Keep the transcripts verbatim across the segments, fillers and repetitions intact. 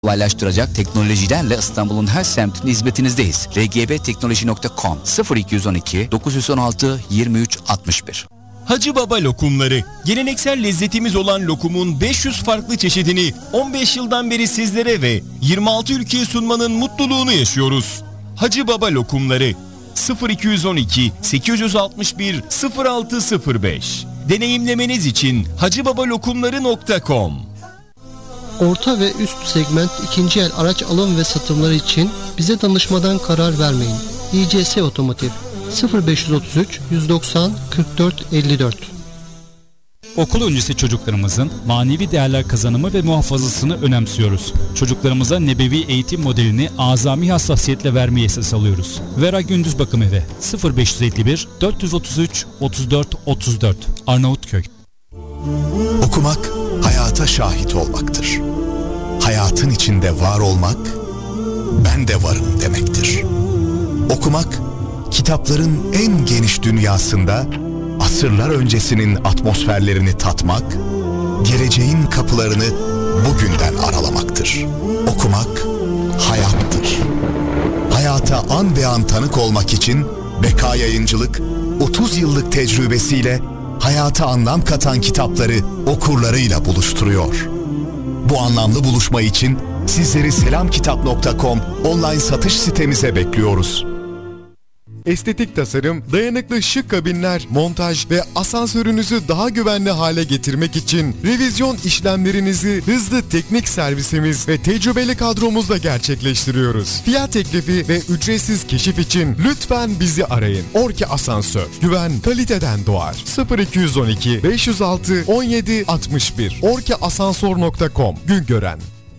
kolaylaştıracak teknolojilerle İstanbul'un her semtinde hizmetinizdeyiz. r g b teknoloji nokta com sıfır iki yüz on iki dokuz yüz on altı yirmi üç altmış bir. Hacı Baba lokumları. Geleneksel lezzetimiz olan lokumun beş yüz farklı çeşidini on beş yıldan beri sizlere ve yirmi altı ülkeye sunmanın mutluluğunu yaşıyoruz. Hacı Baba lokumları sıfır iki yüz on iki sekiz yüz altmış bir sıfır altı sıfır beş. Deneyimlemeniz için hacıbabalokumları nokta com. Orta ve üst segment ikinci el araç alım ve satımları için bize danışmadan karar vermeyin. İ C S Otomotiv sıfır beş yüz otuz üç yüz doksan kırk dört elli dört. Okul öncesi çocuklarımızın manevi değerler kazanımı ve muhafazasını önemsiyoruz. Çocuklarımıza nebevi eğitim modelini azami hassasiyetle vermeyi esas alıyoruz. Vera Gündüz Bakım Evi sıfır beş yüz elli bir dört yüz otuz üç otuz dört otuz dört Arnavutköy. Okumak hayata şahit olmaktır. Hayatın içinde var olmak, ben de varım demektir. Okumak, kitapların en geniş dünyasında asırlar öncesinin atmosferlerini tatmak, geleceğin kapılarını bugünden aralamaktır. Okumak hayattır. Hayata an be an tanık olmak için Beka Yayıncılık otuz yıllık tecrübesiyle hayata anlam katan kitapları okurlarıyla buluşturuyor. Bu anlamlı buluşma için sizleri selamkitap nokta com online satış sitemize bekliyoruz. Estetik tasarım, dayanıklı şık kabinler, montaj ve asansörünüzü daha güvenli hale getirmek için revizyon işlemlerinizi hızlı teknik servisimiz ve tecrübeli kadromuzla gerçekleştiriyoruz. Fiyat teklifi ve ücretsiz keşif için lütfen bizi arayın. Orki Asansör, güven kaliteden doğar. sıfır iki yüz on iki beş yüz altı on yedi altmış bir orki asansör nokta com Güngören.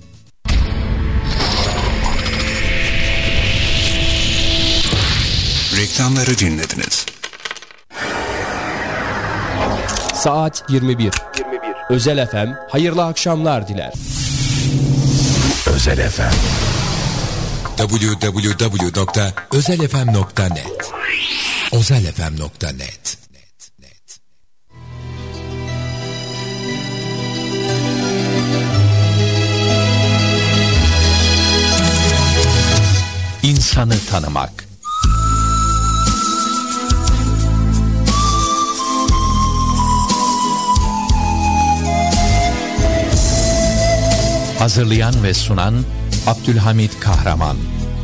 Reklamları dinlediniz. Saat yirmi bir. yirmi bir. Özel F M hayırlı akşamlar diler. Özel F M double-u double-u double-u nokta özel f m nokta net özel f m nokta net. İnsanı tanımak. Hazırlayan ve sunan Abdülhamit Kahraman.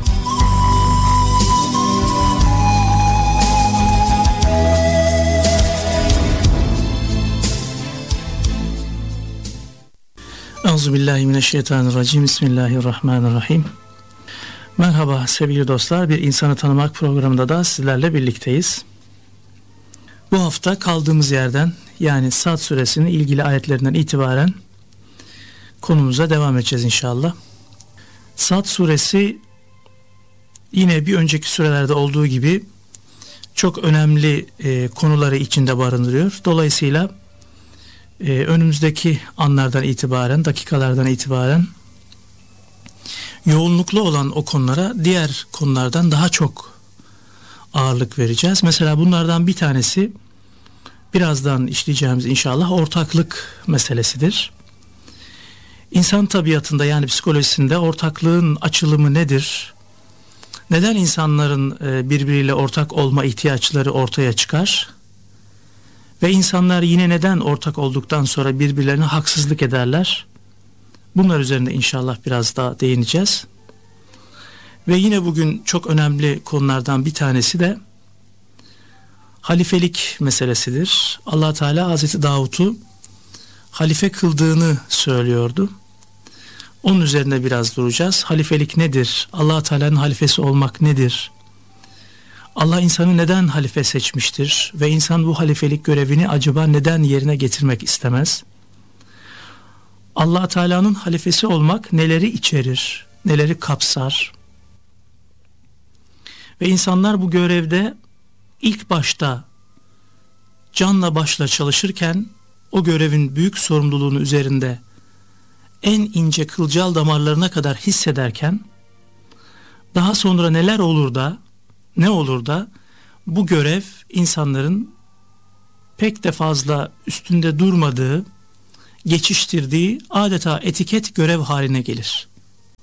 Euzubillahimineşşeytanirracim. Bismillahirrahmanirrahim. Merhaba sevgili dostlar. Bir İnsanı Tanımak programında da sizlerle birlikteyiz. Bu hafta kaldığımız yerden, yani Sad suresinin ilgili ayetlerinden itibaren konumuza devam edeceğiz inşallah. Sad suresi yine bir önceki surelerde olduğu gibi çok önemli e, konuları içinde barındırıyor. Dolayısıyla e, önümüzdeki anlardan itibaren, dakikalardan itibaren yoğunluklu olan o konulara diğer konulardan daha çok ağırlık vereceğiz. Mesela bunlardan bir tanesi birazdan işleyeceğimiz inşallah ortaklık meselesidir. İnsan tabiatında, yani psikolojisinde ortaklığın açılımı nedir? Neden insanların birbiriyle ortak olma ihtiyaçları ortaya çıkar? Ve insanlar yine neden ortak olduktan sonra birbirlerine haksızlık ederler? Bunlar üzerinde inşallah biraz daha değineceğiz. Ve yine bugün çok önemli konulardan bir tanesi de halifelik meselesidir. Allah Teala Hazreti Davud'u halife kıldığını söylüyordu. Onun üzerine biraz duracağız. Halifelik nedir? Allah Teala'nın halifesi olmak nedir? Allah insanı neden halife seçmiştir? Ve insan bu halifelik görevini acaba neden yerine getirmek istemez? Allah Teala'nın halifesi olmak neleri içerir? Neleri kapsar? Ve insanlar bu görevde ilk başta canla başla çalışırken o görevin büyük sorumluluğunu üzerinde en ince kılcal damarlarına kadar hissederken daha sonra neler olur da ne olur da bu görev insanların pek de fazla üstünde durmadığı, geçiştirdiği adeta etiket görev haline gelir.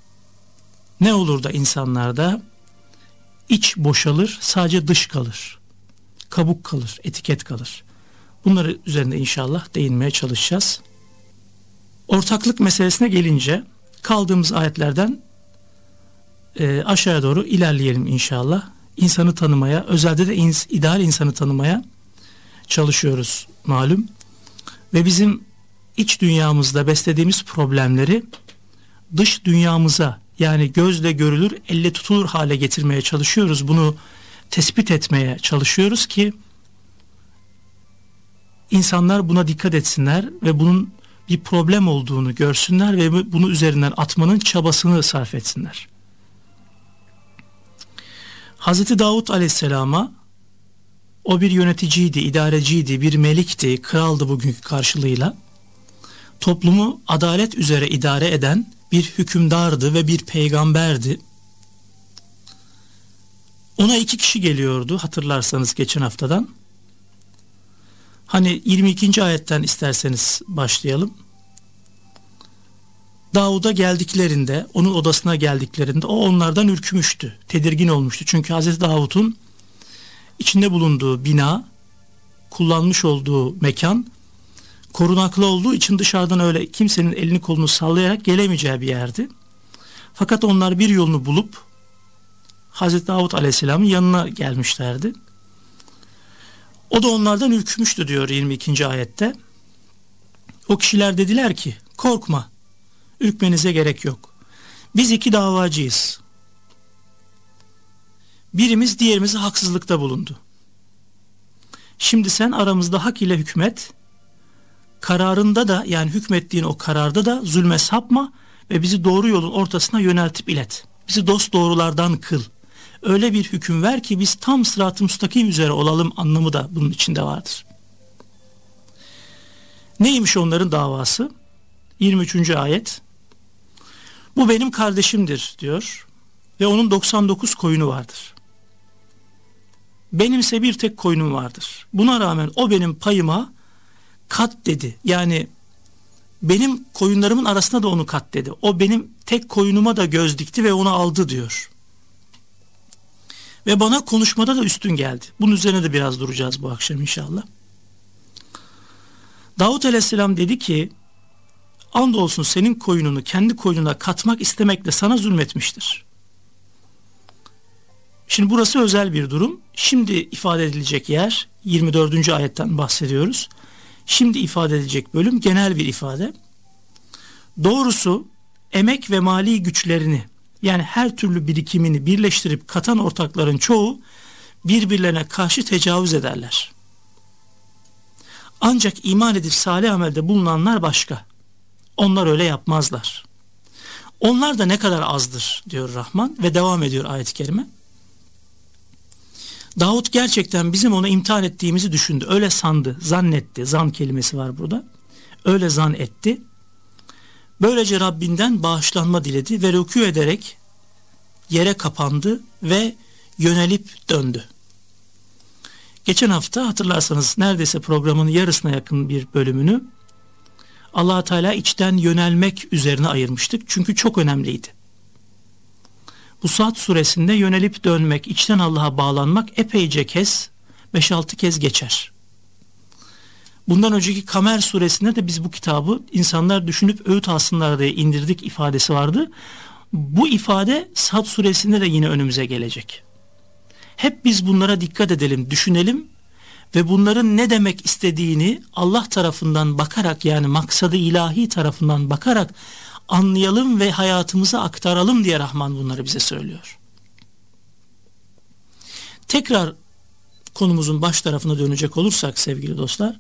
Ne olur da insanlarda iç boşalır, sadece dış kalır. Kabuk kalır, etiket kalır. Bunları üzerinde inşallah değinmeye çalışacağız. Ortaklık meselesine gelince kaldığımız ayetlerden e, aşağıya doğru ilerleyelim inşallah. İnsanı tanımaya, özelde de ins- ideal insanı tanımaya çalışıyoruz malum. Ve bizim iç dünyamızda beslediğimiz problemleri dış dünyamıza, yani gözle görülür, elle tutulur hale getirmeye çalışıyoruz. Bunu tespit etmeye çalışıyoruz ki insanlar buna dikkat etsinler ve bunun bir problem olduğunu görsünler ve bunu üzerinden atmanın çabasını sarf etsinler. Hazreti Davud Aleyhisselam'a, o bir yöneticiydi, idareciydi, bir melikti, kraldı bugünkü karşılığıyla. Toplumu adalet üzere idare eden bir hükümdardı ve bir peygamberdi. Ona iki kişi geliyordu, hatırlarsanız geçen haftadan. Hani yirmi ikinci ayetten isterseniz başlayalım. Davud'a geldiklerinde, onun odasına geldiklerinde o onlardan ürkmüştü, tedirgin olmuştu. Çünkü Hazreti Davud'un içinde bulunduğu bina, kullanmış olduğu mekan korunaklı olduğu için dışarıdan öyle kimsenin elini kolunu sallayarak gelemeyeceği bir yerdi. Fakat onlar bir yolunu bulup Hazreti Davud Aleyhisselam'ın yanına gelmişlerdi. O da onlardan ürkmüştü diyor yirmi ikinci ayette. O kişiler dediler ki, korkma, ürkmenize gerek yok. Biz iki davacıyız. Birimiz diğerimize haksızlıkta bulundu. Şimdi sen aramızda hak ile hükmet. Kararında da, yani hükmettiğin o kararda da zulme sapma ve bizi doğru yolun ortasına yöneltip ilet. Bizi dost doğrulardan kıl. Öyle bir hüküm ver ki biz tam sırat-ı müstakim üzere olalım anlamı da bunun içinde vardır. Neymiş onların davası? yirmi üçüncü ayet. Bu benim kardeşimdir diyor ve onun doksan dokuz koyunu vardır. Benimse bir tek koyunum vardır. Buna rağmen o benim payıma kat dedi. Yani benim koyunlarımın arasında da onu kat dedi. O benim tek koyunuma da göz dikti ve onu aldı diyor. Ve bana konuşmada da üstün geldi. Bunun üzerine de biraz duracağız bu akşam inşallah. Davud Aleyhisselam dedi ki, andolsun senin koyununu kendi koyununa katmak istemekle sana zulmetmiştir. Şimdi burası özel bir durum. Şimdi ifade edilecek yer, yirmi dördüncü ayetten bahsediyoruz. Şimdi ifade edilecek bölüm genel bir ifade. Doğrusu emek ve mali güçlerini, yani her türlü birikimini birleştirip katan ortakların çoğu birbirlerine karşı tecavüz ederler. Ancak iman edip salih amelde bulunanlar başka. Onlar öyle yapmazlar. Onlar da ne kadar azdır diyor Rahman ve devam ediyor ayet-i kerime. Davud gerçekten bizim onu imtihan ettiğimizi düşündü. Öyle sandı, zannetti. Zan kelimesi var burada. Öyle zan etti. Böylece Rabbinden bağışlanma diledi ve rükû ederek yere kapandı ve yönelip döndü. Geçen hafta hatırlarsanız neredeyse programın yarısına yakın bir bölümünü Allah Teala içten yönelmek üzerine ayırmıştık. Çünkü çok önemliydi. Bu Sad suresinde yönelip dönmek, içten Allah'a bağlanmak epeyce kez, beş altı kez geçer. Bundan önceki Kamer suresinde de biz bu kitabı insanlar düşünüp öğüt alsınlar diye indirdik ifadesi vardı. Bu ifade Sad suresinde de yine önümüze gelecek. Hep biz bunlara dikkat edelim, düşünelim ve bunların ne demek istediğini Allah tarafından bakarak, yani maksadı ilahi tarafından bakarak anlayalım ve hayatımıza aktaralım diye Rahman bunları bize söylüyor. Tekrar konumuzun baş tarafına dönecek olursak sevgili dostlar,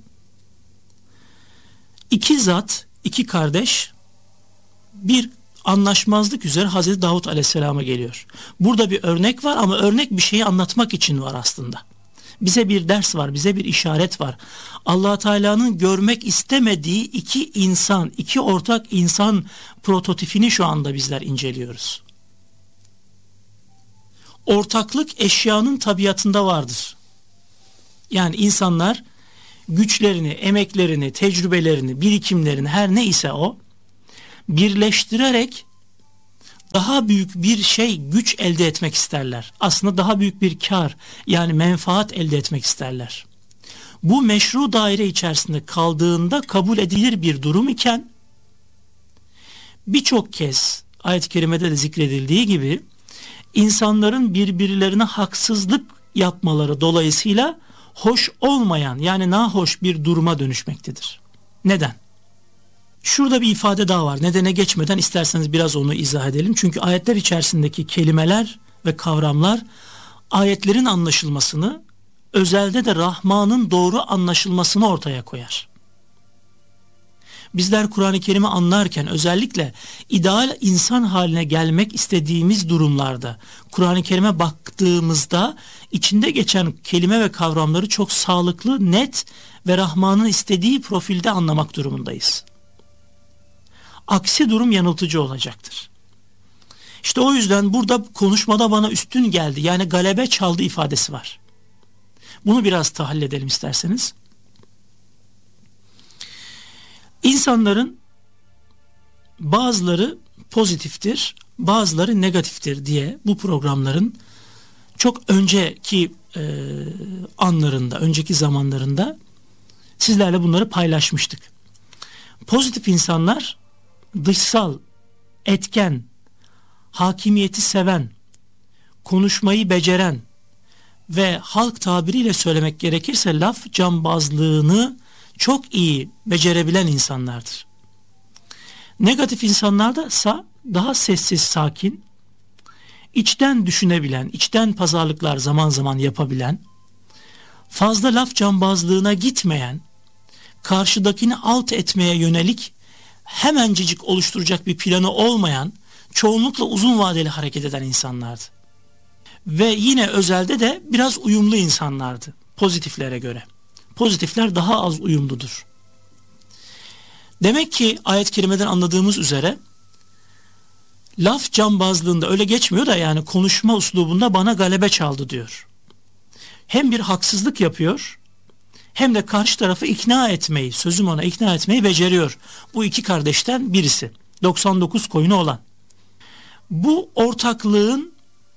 iki zat, iki kardeş bir anlaşmazlık üzere Hazreti Davud Aleyhisselam'a geliyor. Burada bir örnek var ama örnek bir şeyi anlatmak için var aslında. Bize bir ders var, bize bir işaret var. Allah Teala'nın görmek istemediği iki insan, iki ortak insan prototipini şu anda bizler inceliyoruz. Ortaklık eşyanın tabiatında vardır. Yani insanlar güçlerini, emeklerini, tecrübelerini, birikimlerini, her neyse o birleştirerek daha büyük bir şey, güç elde etmek isterler. Aslında daha büyük bir kar, yani menfaat elde etmek isterler. Bu meşru daire içerisinde kaldığında kabul edilir bir durum iken, birçok kez ayet-i kerimede de zikredildiği gibi insanların birbirlerine haksızlık yapmaları dolayısıyla hoş olmayan, yani nahoş bir duruma dönüşmektedir. Neden? Şurada bir ifade daha var. Nedene geçmeden isterseniz biraz onu izah edelim. Çünkü ayetler içerisindeki kelimeler ve kavramlar ayetlerin anlaşılmasını, özelde de Rahman'ın doğru anlaşılmasını ortaya koyar. Bizler Kur'an-ı Kerim'i anlarken özellikle ideal insan haline gelmek istediğimiz durumlarda Kur'an-ı Kerim'e baktığımızda içinde geçen kelime ve kavramları çok sağlıklı, net ve Rahman'ın istediği profilde anlamak durumundayız. Aksi durum yanıltıcı olacaktır. İşte o yüzden burada konuşmada bana üstün geldi, yani galebe çaldı ifadesi var. Bunu biraz tahlil edelim isterseniz. İnsanların bazıları pozitiftir, bazıları negatiftir diye bu programların çok önceki e, anlarında, önceki zamanlarında sizlerle bunları paylaşmıştık. Pozitif insanlar dışsal, etken, hakimiyeti seven, konuşmayı beceren ve halk tabiriyle söylemek gerekirse laf cambazlığını çok iyi becerebilen insanlardır. Negatif insanlar da ise daha sessiz, sakin, içten düşünebilen, içten pazarlıklar zaman zaman yapabilen, fazla laf cambazlığına gitmeyen, karşıdakini alt etmeye yönelik hemencecik oluşturacak bir planı olmayan, çoğunlukla uzun vadeli hareket eden insanlardı. Ve yine özelde de biraz uyumlu insanlardı pozitiflere göre. Pozitifler daha az uyumludur. Demek ki ayet-i kerimeden anladığımız üzere laf cambazlığında öyle geçmiyor da, yani konuşma üslubunda bana galebe çaldı diyor. Hem bir haksızlık yapıyor, hem de karşı tarafı ikna etmeyi, sözüm ona ikna etmeyi beceriyor. Bu iki kardeşten birisi, doksan dokuz koyunu olan. Bu ortaklığın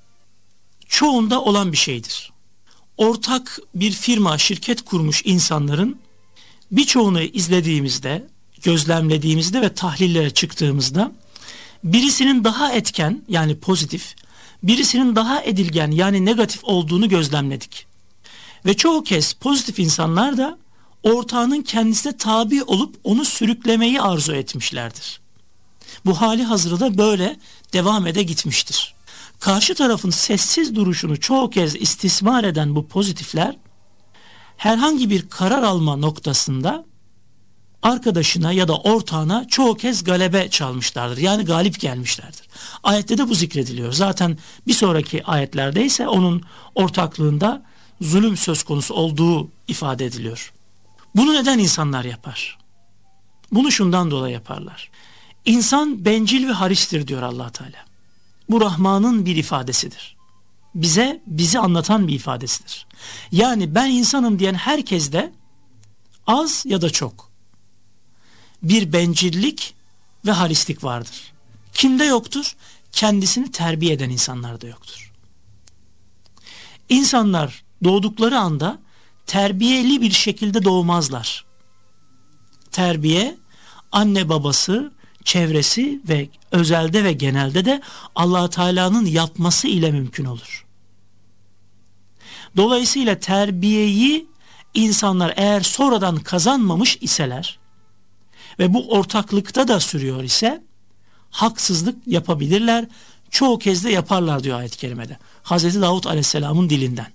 çoğunda olan bir şeydir. Ortak bir firma, şirket kurmuş insanların birçoğunu izlediğimizde, gözlemlediğimizde ve tahlillere çıktığımızda birisinin daha etken, yani pozitif, birisinin daha edilgen, yani negatif olduğunu gözlemledik. Ve çoğu kez pozitif insanlar da ortağının kendisine tabi olup onu sürüklemeyi arzu etmişlerdir. Bu hali hazırda böyle devam ede gitmiştir. Karşı tarafın sessiz duruşunu çoğu kez istismar eden bu pozitifler herhangi bir karar alma noktasında arkadaşına ya da ortağına çoğu kez galebe çalmışlardır. Yani galip gelmişlerdir. Ayette de bu zikrediliyor. Zaten bir sonraki ayetlerde ise onun ortaklığında zulüm söz konusu olduğu ifade ediliyor. Bunu neden insanlar yapar? Bunu şundan dolayı yaparlar. İnsan bencil ve haristir diyor Allah Teala. Bu Rahman'ın bir ifadesidir. Bize, bizi anlatan bir ifadesidir. Yani ben insanım diyen herkeste az ya da çok bir bencillik ve harislik vardır. Kimde yoktur? Kendisini terbiye eden insanlarda yoktur. İnsanlar doğdukları anda terbiyeli bir şekilde doğmazlar. Terbiye, anne babası, çevresi ve özelde ve genelde de Allah Teala'nın yapması ile mümkün olur. Dolayısıyla terbiyeyi insanlar eğer sonradan kazanmamış iseler ve bu ortaklıkta da sürüyor ise haksızlık yapabilirler. Çoğu kez de yaparlar diyor ayet-i kerimede. Hazreti Davud Aleyhisselam'ın dilinden.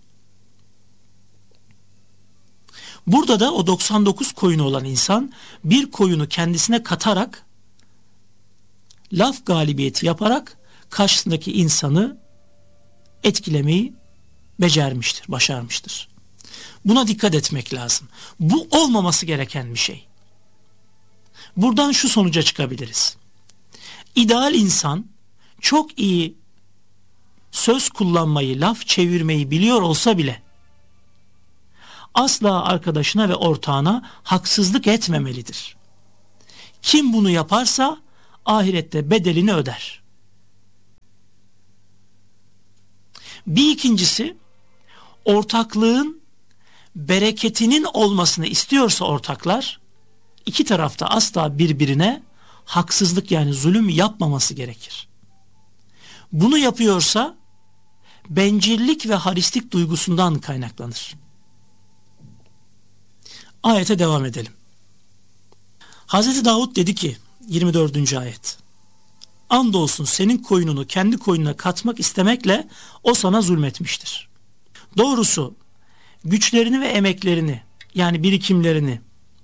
Burada da o doksan dokuz koyunu olan insan bir koyunu kendisine katarak, laf galibiyeti yaparak karşısındaki insanı etkilemeyi becermiştir, başarmıştır. Buna dikkat etmek lazım. Bu olmaması gereken bir şey. Buradan şu sonuca çıkabiliriz. İdeal insan çok iyi söz kullanmayı, laf çevirmeyi biliyor olsa bile asla arkadaşına ve ortağına haksızlık etmemelidir. Kim bunu yaparsa ahirette bedelini öder. Bir ikincisi, ortaklığın bereketinin olmasını istiyorsa ortaklar, iki tarafta asla birbirine haksızlık yani zulüm yapmaması gerekir. Bunu yapıyorsa bencillik ve harislik duygusundan kaynaklanır. Ayete devam edelim. Hazreti Davud dedi ki yirmi dördüncü ayet. Andolsun senin koyununu kendi koyununa katmak istemekle o sana zulmetmiştir. Doğrusu güçlerini ve emeklerini yani birikimlerini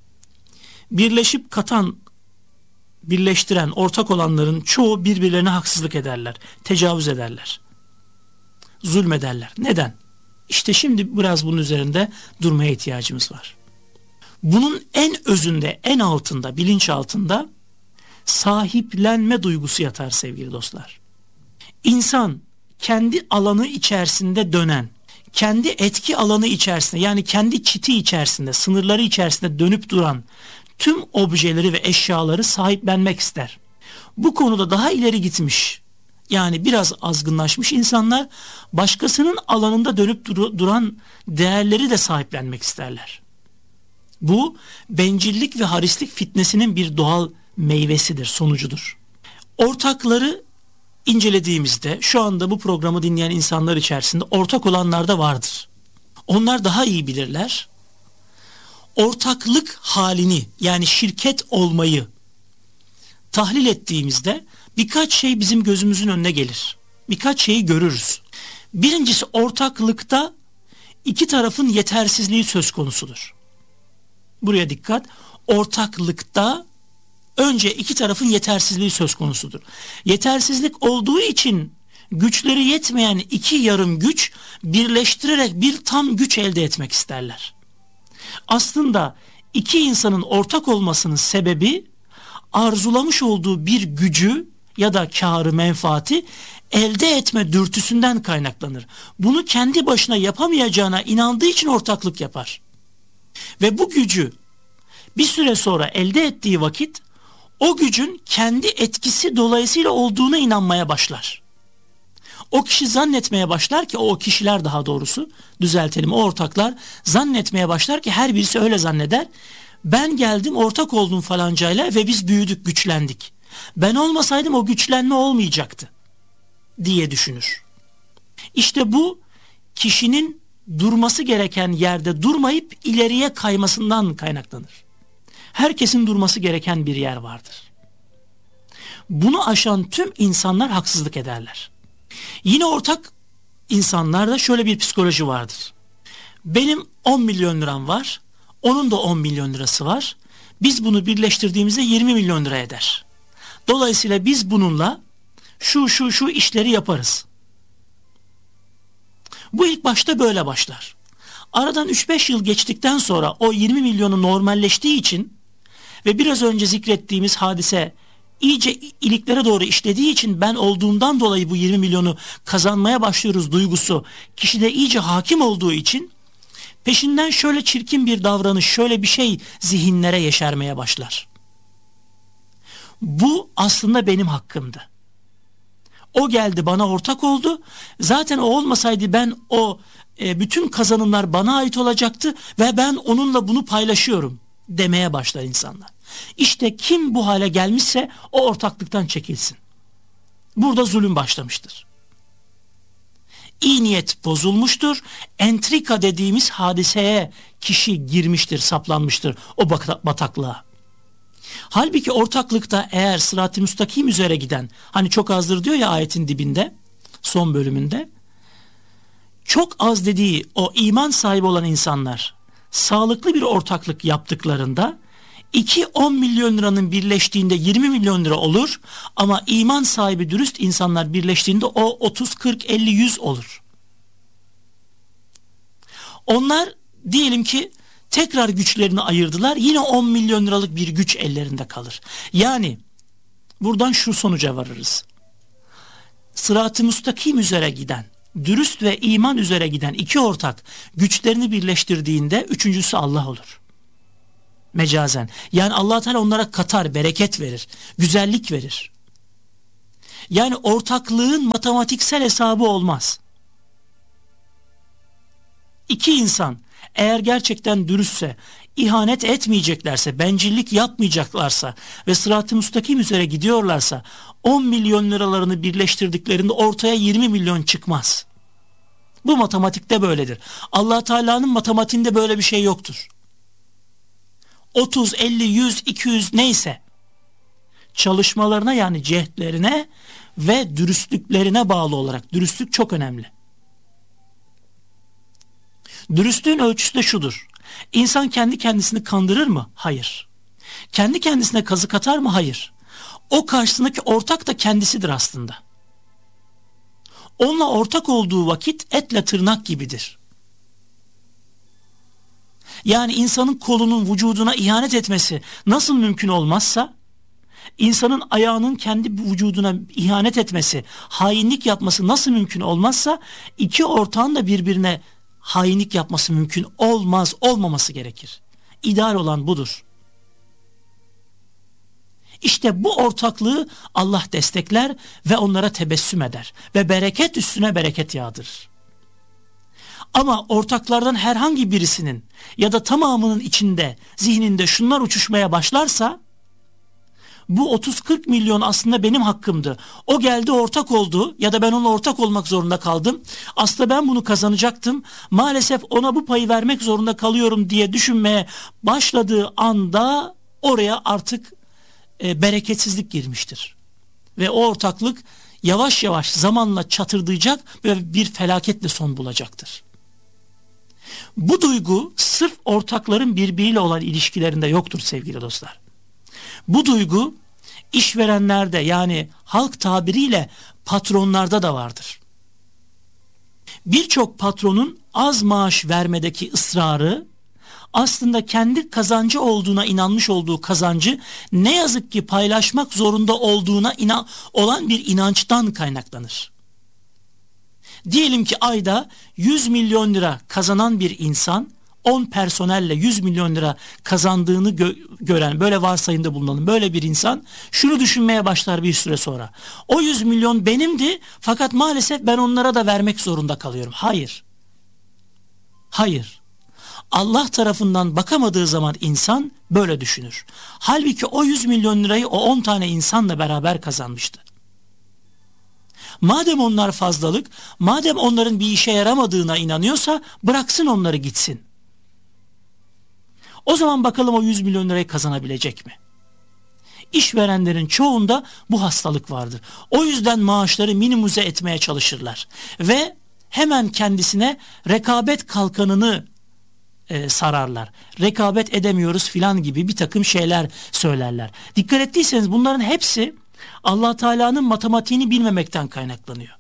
birleşip katan, birleştiren, ortak olanların çoğu birbirlerine haksızlık ederler, tecavüz ederler, zulmederler. Neden? İşte şimdi biraz bunun üzerinde durmaya ihtiyacımız var. Bunun en özünde, en altında, bilinç altında sahiplenme duygusu yatar sevgili dostlar. İnsan kendi alanı içerisinde dönen, kendi etki alanı içerisinde yani kendi çiti içerisinde, sınırları içerisinde dönüp duran tüm objeleri ve eşyaları sahiplenmek ister. Bu konuda daha ileri gitmiş, yani biraz azgınlaşmış insanlar başkasının alanında dönüp dur- duran değerleri de sahiplenmek isterler. Bu bencillik ve harislik fitnesinin bir doğal meyvesidir, sonucudur. Ortakları incelediğimizde şu anda bu programı dinleyen insanlar içerisinde ortak olanlar da vardır. Onlar daha iyi bilirler. Ortaklık halini yani şirket olmayı tahlil ettiğimizde birkaç şey bizim gözümüzün önüne gelir. Birkaç şeyi görürüz. Birincisi, ortaklıkta iki tarafın yetersizliği söz konusudur. Buraya dikkat. Ortaklıkta önce iki tarafın yetersizliği söz konusudur. Yetersizlik olduğu için güçleri yetmeyen iki yarım güç birleştirerek bir tam güç elde etmek isterler. Aslında iki insanın ortak olmasının sebebi arzulamış olduğu bir gücü ya da kârı, menfaati elde etme dürtüsünden kaynaklanır. Bunu kendi başına yapamayacağına inandığı için ortaklık yapar. Ve bu gücü bir süre sonra elde ettiği vakit o gücün kendi etkisi dolayısıyla olduğuna inanmaya başlar. O kişi zannetmeye başlar ki, o kişiler daha doğrusu düzeltelim, o ortaklar zannetmeye başlar ki, her birisi öyle zanneder. Ben geldim, ortak oldum falancayla ve biz büyüdük, güçlendik. Ben olmasaydım o güçlenme olmayacaktı diye düşünür. İşte bu kişinin durması gereken yerde durmayıp ileriye kaymasından kaynaklanır. Herkesin durması gereken bir yer vardır. Bunu aşan tüm insanlar haksızlık ederler. Yine ortak insanlarda şöyle bir psikoloji vardır. Benim on milyon liram var, onun da on milyon lirası var. Biz bunu birleştirdiğimizde yirmi milyon lira eder. Dolayısıyla biz bununla şu şu şu işleri yaparız. Bu ilk başta böyle başlar. Aradan üç beş yıl geçtikten sonra o yirmi milyonu normalleştiği için ve biraz önce zikrettiğimiz hadise iyice iliklere doğru işlediği için, ben olduğumdan dolayı bu yirmi milyonu kazanmaya başlıyoruz duygusu kişide iyice hakim olduğu için peşinden şöyle çirkin bir davranış, şöyle bir şey zihinlere yeşermeye başlar. Bu aslında benim hakkımdı. O geldi, bana ortak oldu. Zaten o olmasaydı ben o e, bütün kazanımlar bana ait olacaktı ve ben onunla bunu paylaşıyorum demeye başlar insanlar. İşte kim bu hale gelmişse o ortaklıktan çekilsin. Burada zulüm başlamıştır. İyi niyet bozulmuştur. Entrika dediğimiz hadiseye kişi girmiştir, saplanmıştır o bataklığa. Halbuki ortaklıkta eğer sırat-ı müstakim üzere giden, hani çok azdır diyor ya ayetin dibinde, son bölümünde, çok az dediği o iman sahibi olan insanlar sağlıklı bir ortaklık yaptıklarında iki on milyon liranın birleştiğinde yirmi milyon lira olur, ama iman sahibi dürüst insanlar birleştiğinde o otuz, kırk, elli, yüz olur. Onlar diyelim ki tekrar güçlerini ayırdılar, yine on milyon liralık bir güç ellerinde kalır. Yani buradan şu sonuca varırız. Sırat-ı müstakim üzere giden, dürüst ve iman üzere giden iki ortak güçlerini birleştirdiğinde üçüncüsü Allah olur. Mecazen. Yani Allah Teala onlara katar, bereket verir, güzellik verir. Yani ortaklığın matematiksel hesabı olmaz. İki insan eğer gerçekten dürüstse, ihanet etmeyeceklerse, bencillik yapmayacaklarsa ve sırat-ı müstakim üzere gidiyorlarsa on milyon liralarını birleştirdiklerinde ortaya yirmi milyon çıkmaz. Bu matematikte böyledir. Allah Teala'nın matematiğinde böyle bir şey yoktur. otuz, elli, yüz, iki yüz neyse çalışmalarına, yani cehdlerine ve dürüstlüklerine bağlı olarak. Dürüstlük çok önemli. Dürüstlüğün ölçüsü de şudur. İnsan kendi kendisini kandırır mı? Hayır. Kendi kendisine kazık atar mı? Hayır. O karşısındaki ortak da kendisidir aslında. Onunla ortak olduğu vakit etle tırnak gibidir. Yani insanın kolunun vücuduna ihanet etmesi nasıl mümkün olmazsa, insanın ayağının kendi vücuduna ihanet etmesi, hainlik yapması nasıl mümkün olmazsa, iki ortağın da birbirine hainlik yapması mümkün olmaz, olmaması gerekir. İdeal olan budur. İşte bu ortaklığı Allah destekler ve onlara tebessüm eder ve bereket üstüne bereket yağdırır. Ama ortaklardan herhangi birisinin ya da tamamının içinde, zihninde şunlar uçuşmaya başlarsa, bu otuz kırk milyon aslında benim hakkımdı. O geldi ortak oldu ya da ben onunla ortak olmak zorunda kaldım. Aslında ben bunu kazanacaktım. Maalesef ona bu payı vermek zorunda kalıyorum diye düşünmeye başladığı anda oraya artık e, bereketsizlik girmiştir. Ve o ortaklık yavaş yavaş zamanla çatırdayacak ve bir felaketle son bulacaktır. Bu duygu sırf ortakların birbiriyle olan ilişkilerinde yoktur sevgili dostlar. Bu duygu işverenlerde, yani halk tabiriyle patronlarda da vardır. Birçok patronun az maaş vermedeki ısrarı aslında kendi kazancı olduğuna inanmış olduğu kazancı ne yazık ki paylaşmak zorunda olduğuna inan olan bir inançtan kaynaklanır. Diyelim ki ayda yüz milyon lira kazanan bir insan on personelle yüz milyon lira kazandığını gö- gören, böyle varsayımda bulunalım, böyle bir insan şunu düşünmeye başlar bir süre sonra. O yüz milyon benimdi fakat maalesef ben onlara da vermek zorunda kalıyorum. Hayır. Hayır. Allah tarafından bakamadığı zaman insan böyle düşünür. Halbuki o yüz milyon lirayı o on tane insanla beraber kazanmıştı. Madem onlar fazlalık, madem onların bir işe yaramadığına inanıyorsa bıraksın onları gitsin. O zaman bakalım o yüz milyon lirayı kazanabilecek mi? İşverenlerin çoğunda bu hastalık vardır. O yüzden maaşları minimize etmeye çalışırlar. Ve hemen kendisine rekabet kalkanını e, sararlar. Rekabet edemiyoruz filan gibi bir takım şeyler söylerler. Dikkat ettiyseniz bunların hepsi Allah Teala'nın matematiğini bilmemekten kaynaklanıyor.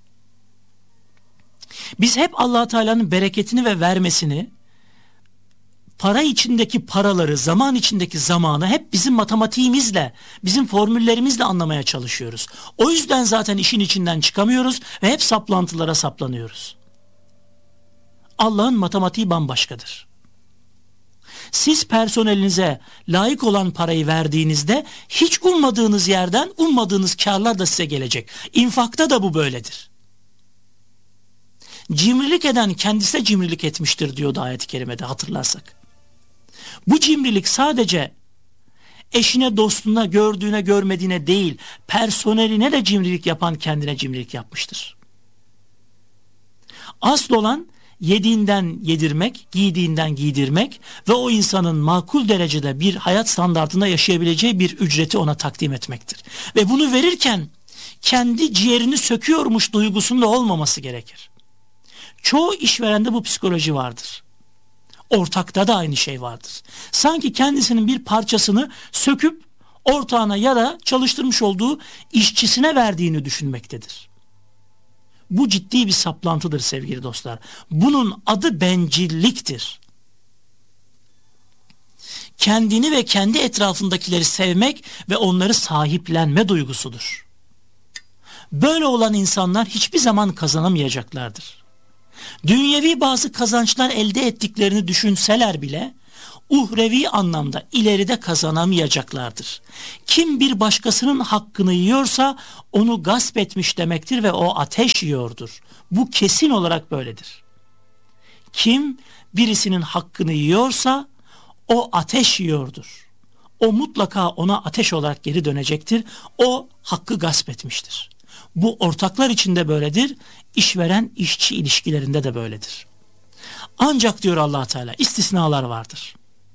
Biz hep Allah Teala'nın bereketini ve vermesini, para içindeki paraları, zaman içindeki zamanı hep bizim matematiğimizle, bizim formüllerimizle anlamaya çalışıyoruz. O yüzden zaten işin içinden çıkamıyoruz ve hep saplantılara saplanıyoruz. Allah'ın matematiği bambaşkadır. Siz personelinize layık olan parayı verdiğinizde hiç ummadığınız yerden ummadığınız karlar da size gelecek. İnfakta da bu böyledir. Cimrilik eden kendisine cimrilik etmiştir diyordu ayet-i kerimede, hatırlarsak. Bu cimrilik sadece eşine, dostuna, gördüğüne, görmediğine değil, personeline de cimrilik yapan kendine cimrilik yapmıştır. Asıl olan yediğinden yedirmek, giydiğinden giydirmek ve o insanın makul derecede bir hayat standartında yaşayabileceği bir ücreti ona takdim etmektir. Ve bunu verirken kendi ciğerini söküyormuş duygusunda olmaması gerekir. Çoğu işverende bu psikoloji vardır. Ortakta da aynı şey vardır. Sanki kendisinin bir parçasını söküp ortağına ya da çalıştırmış olduğu işçisine verdiğini düşünmektedir. Bu ciddi bir saplantıdır sevgili dostlar. Bunun adı bencilliktir. Kendini ve kendi etrafındakileri sevmek ve onları sahiplenme duygusudur. Böyle olan insanlar hiçbir zaman kazanamayacaklardır. Dünyevi bazı kazançlar elde ettiklerini düşünseler bile uhrevi anlamda ileride kazanamayacaklardır. Kim bir başkasının hakkını yiyorsa onu gasp etmiş demektir ve o ateş yiyordur. Bu kesin olarak böyledir. Kim birisinin hakkını yiyorsa o ateş yiyordur. O mutlaka ona ateş olarak geri dönecektir. O hakkı gasp etmiştir. Bu ortaklar içinde böyledir. İşveren işçi ilişkilerinde de böyledir. Ancak diyor Allah Teala istisnalar vardır.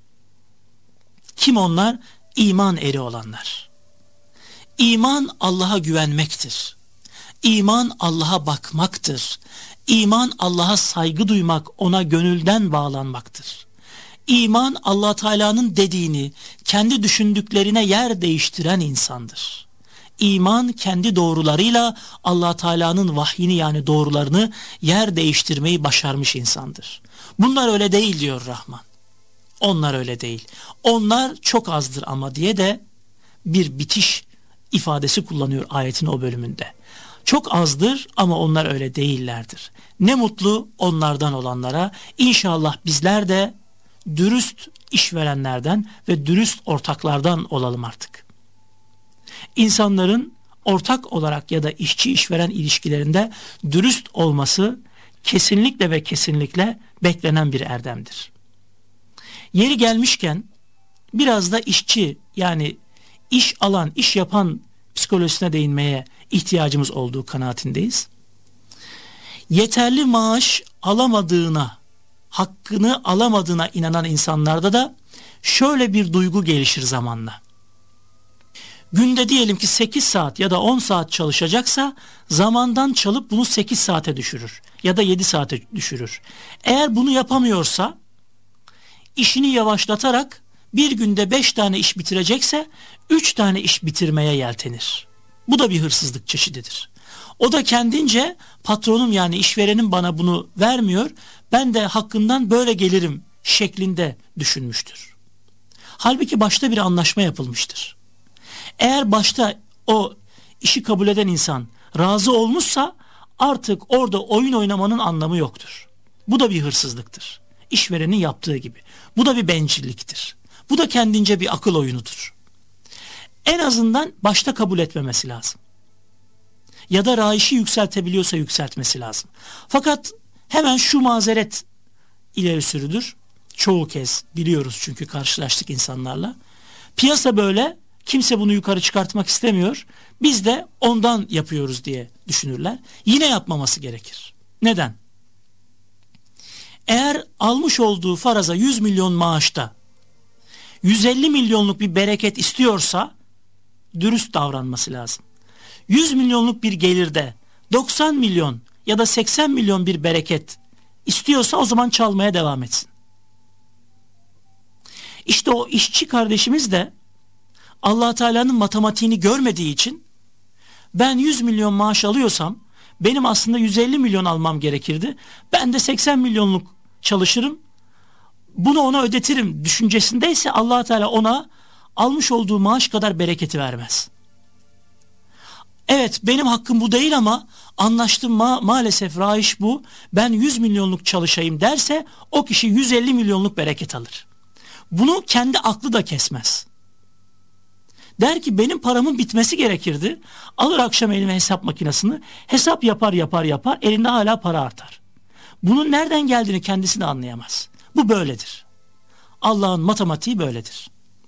Kim onlar? İman eri olanlar. İman Allah'a güvenmektir. İman Allah'a bakmaktır. İman Allah'a saygı duymak, ona gönülden bağlanmaktır. İman Allah Teala'nın dediğini kendi düşündüklerine yer değiştiren insandır. İman kendi doğrularıyla Allah Teala'nın vahyini yani doğrularını yer değiştirmeyi başarmış insandır. Bunlar öyle değil diyor Rahman. Onlar öyle değil. Onlar çok azdır ama diye de bir bitiş ifadesi kullanıyor ayetin o bölümünde. Çok azdır ama onlar öyle değillerdir. Ne mutlu onlardan olanlara. İnşallah bizler de dürüst işverenlerden ve dürüst ortaklardan olalım artık. İnsanların ortak olarak ya da işçi işveren ilişkilerinde dürüst olması kesinlikle ve kesinlikle beklenen bir erdemdir. Yeri gelmişken biraz da işçi yani iş alan, iş yapan psikolojisine değinmeye ihtiyacımız olduğu kanaatindeyiz. Yeterli maaş alamadığına, hakkını alamadığına inanan insanlarda da şöyle bir duygu gelişir zamanla. Günde diyelim ki sekiz saat ya da on saat çalışacaksa zamandan çalıp bunu sekiz saate düşürür ya da yedi saate düşürür. Eğer bunu yapamıyorsa işini yavaşlatarak bir günde beş tane iş bitirecekse üç tane iş bitirmeye yeltenir. Bu da bir hırsızlık çeşididir. O da kendince patronum yani işverenim bana bunu vermiyor, ben de hakkından böyle gelirim şeklinde düşünmüştür. Halbuki başta bir anlaşma yapılmıştır. Eğer başta o işi kabul eden insan razı olmuşsa artık orada oyun oynamanın anlamı yoktur. Bu da bir hırsızlıktır. İşverenin yaptığı gibi. Bu da bir bencilliktir. Bu da kendince bir akıl oyunudur. En azından başta kabul etmemesi lazım. Ya da raişi yükseltebiliyorsa yükseltmesi lazım. Fakat hemen şu mazeret ileri sürülür. Çoğu kez biliyoruz çünkü karşılaştık insanlarla. Piyasa böyle, kimse bunu yukarı çıkartmak istemiyor. Biz de ondan yapıyoruz diye düşünürler. Yine yapmaması gerekir. Neden? Eğer almış olduğu faraza yüz milyon maaşta yüz elli milyonluk bir bereket istiyorsa dürüst davranması lazım. yüz milyonluk bir gelirde doksan milyon ya da seksen milyon bir bereket istiyorsa o zaman çalmaya devam etsin. İşte o işçi kardeşimiz de Allah Teala'nın matematiğini görmediği için ben yüz milyon maaş alıyorsam benim aslında yüz elli milyon almam gerekirdi. Ben de seksen milyonluk çalışırım. Bunu ona ödetirim düşüncesindeyse Allah Teala ona almış olduğu maaş kadar bereketi vermez. Evet benim hakkım bu değil ama anlaştım ma maalesef raiş bu. Ben yüz milyonluk çalışayım derse o kişi yüz elli milyonluk bereket alır. Bunu kendi aklı da kesmez. Der ki benim paramın bitmesi gerekirdi. Alır akşam elime hesap makinesini, hesap yapar yapar yapar, elinde hala para artar. Bunun nereden geldiğini kendisi de anlayamaz. Bu böyledir. Allah'ın matematiği böyledir.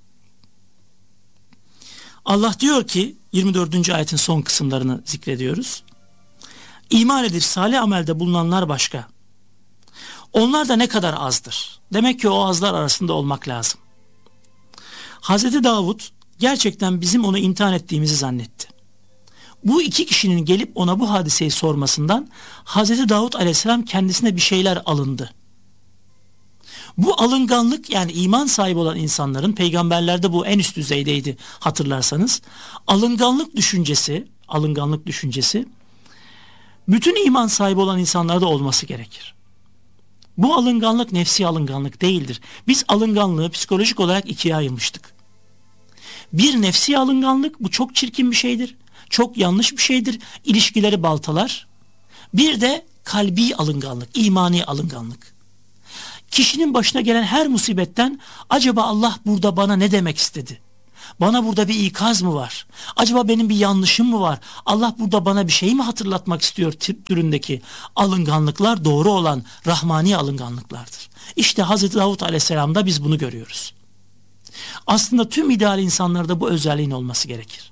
Allah diyor ki yirmi dördüncü ayetin son kısımlarını zikrediyoruz. İman edip salih amelde bulunanlar başka. Onlar da ne kadar azdır. Demek ki o azlar arasında olmak lazım. Hazreti Davud gerçekten bizim onu imtihan ettiğimizi zannetti. Bu iki kişinin gelip ona bu hadiseyi sormasından Hazreti Davud aleyhisselam kendisine bir şeyler alındı. Bu alınganlık yani iman sahibi olan insanların, peygamberlerde bu en üst düzeydeydi hatırlarsanız. Alınganlık düşüncesi, alınganlık düşüncesi bütün iman sahibi olan insanlarda olması gerekir. Bu alınganlık nefsi alınganlık değildir. Biz alınganlığı psikolojik olarak ikiye ayırmıştık. Bir nefsi alınganlık, bu çok çirkin bir şeydir. Çok yanlış bir şeydir. İlişkileri baltalar. Bir de kalbi alınganlık, imani alınganlık. Kişinin başına gelen her musibetten acaba Allah burada bana ne demek istedi? Bana burada bir ikaz mı var? Acaba benim bir yanlışım mı var? Allah burada bana bir şey mi hatırlatmak istiyor tip türündeki alınganlıklar doğru olan rahmani alınganlıklardır. İşte Hazreti Davut Aleyhisselam'da biz bunu görüyoruz. Aslında tüm ideal insanlarda bu özelliğin olması gerekir.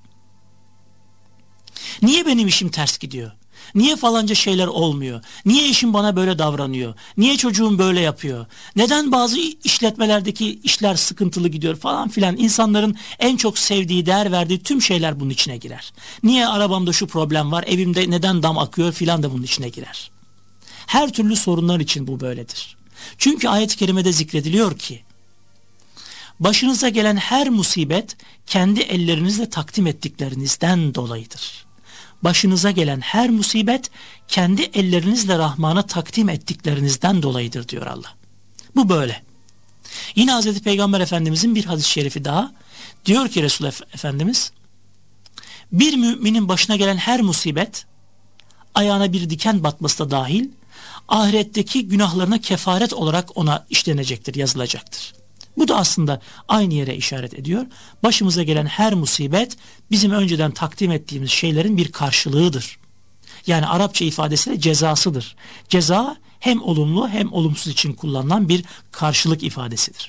Niye benim işim ters gidiyor? Niye falanca şeyler olmuyor? Niye eşim bana böyle davranıyor? Niye çocuğum böyle yapıyor? Neden bazı işletmelerdeki işler sıkıntılı gidiyor falan filan? İnsanların en çok sevdiği, değer verdiği tüm şeyler bunun içine girer. Niye arabamda şu problem var? Evimde neden dam akıyor filan da bunun içine girer. Her türlü sorunlar için bu böyledir. Çünkü ayet-i kerimede zikrediliyor ki başınıza gelen her musibet kendi ellerinizle takdim ettiklerinizden dolayıdır. Başınıza gelen her musibet kendi ellerinizle Rahman'a takdim ettiklerinizden dolayıdır diyor Allah. Bu böyle. Yine Hazreti Peygamber Efendimizin bir hadis-i şerifi daha diyor ki Resul Efendimiz, bir müminin başına gelen her musibet ayağına bir diken batması da dahil ahiretteki günahlarına kefaret olarak ona işlenecektir, yazılacaktır. Bu da aslında aynı yere işaret ediyor. Başımıza gelen her musibet bizim önceden takdim ettiğimiz şeylerin bir karşılığıdır. Yani Arapça ifadesiyle cezasıdır. Ceza hem olumlu hem olumsuz için kullanılan bir karşılık ifadesidir.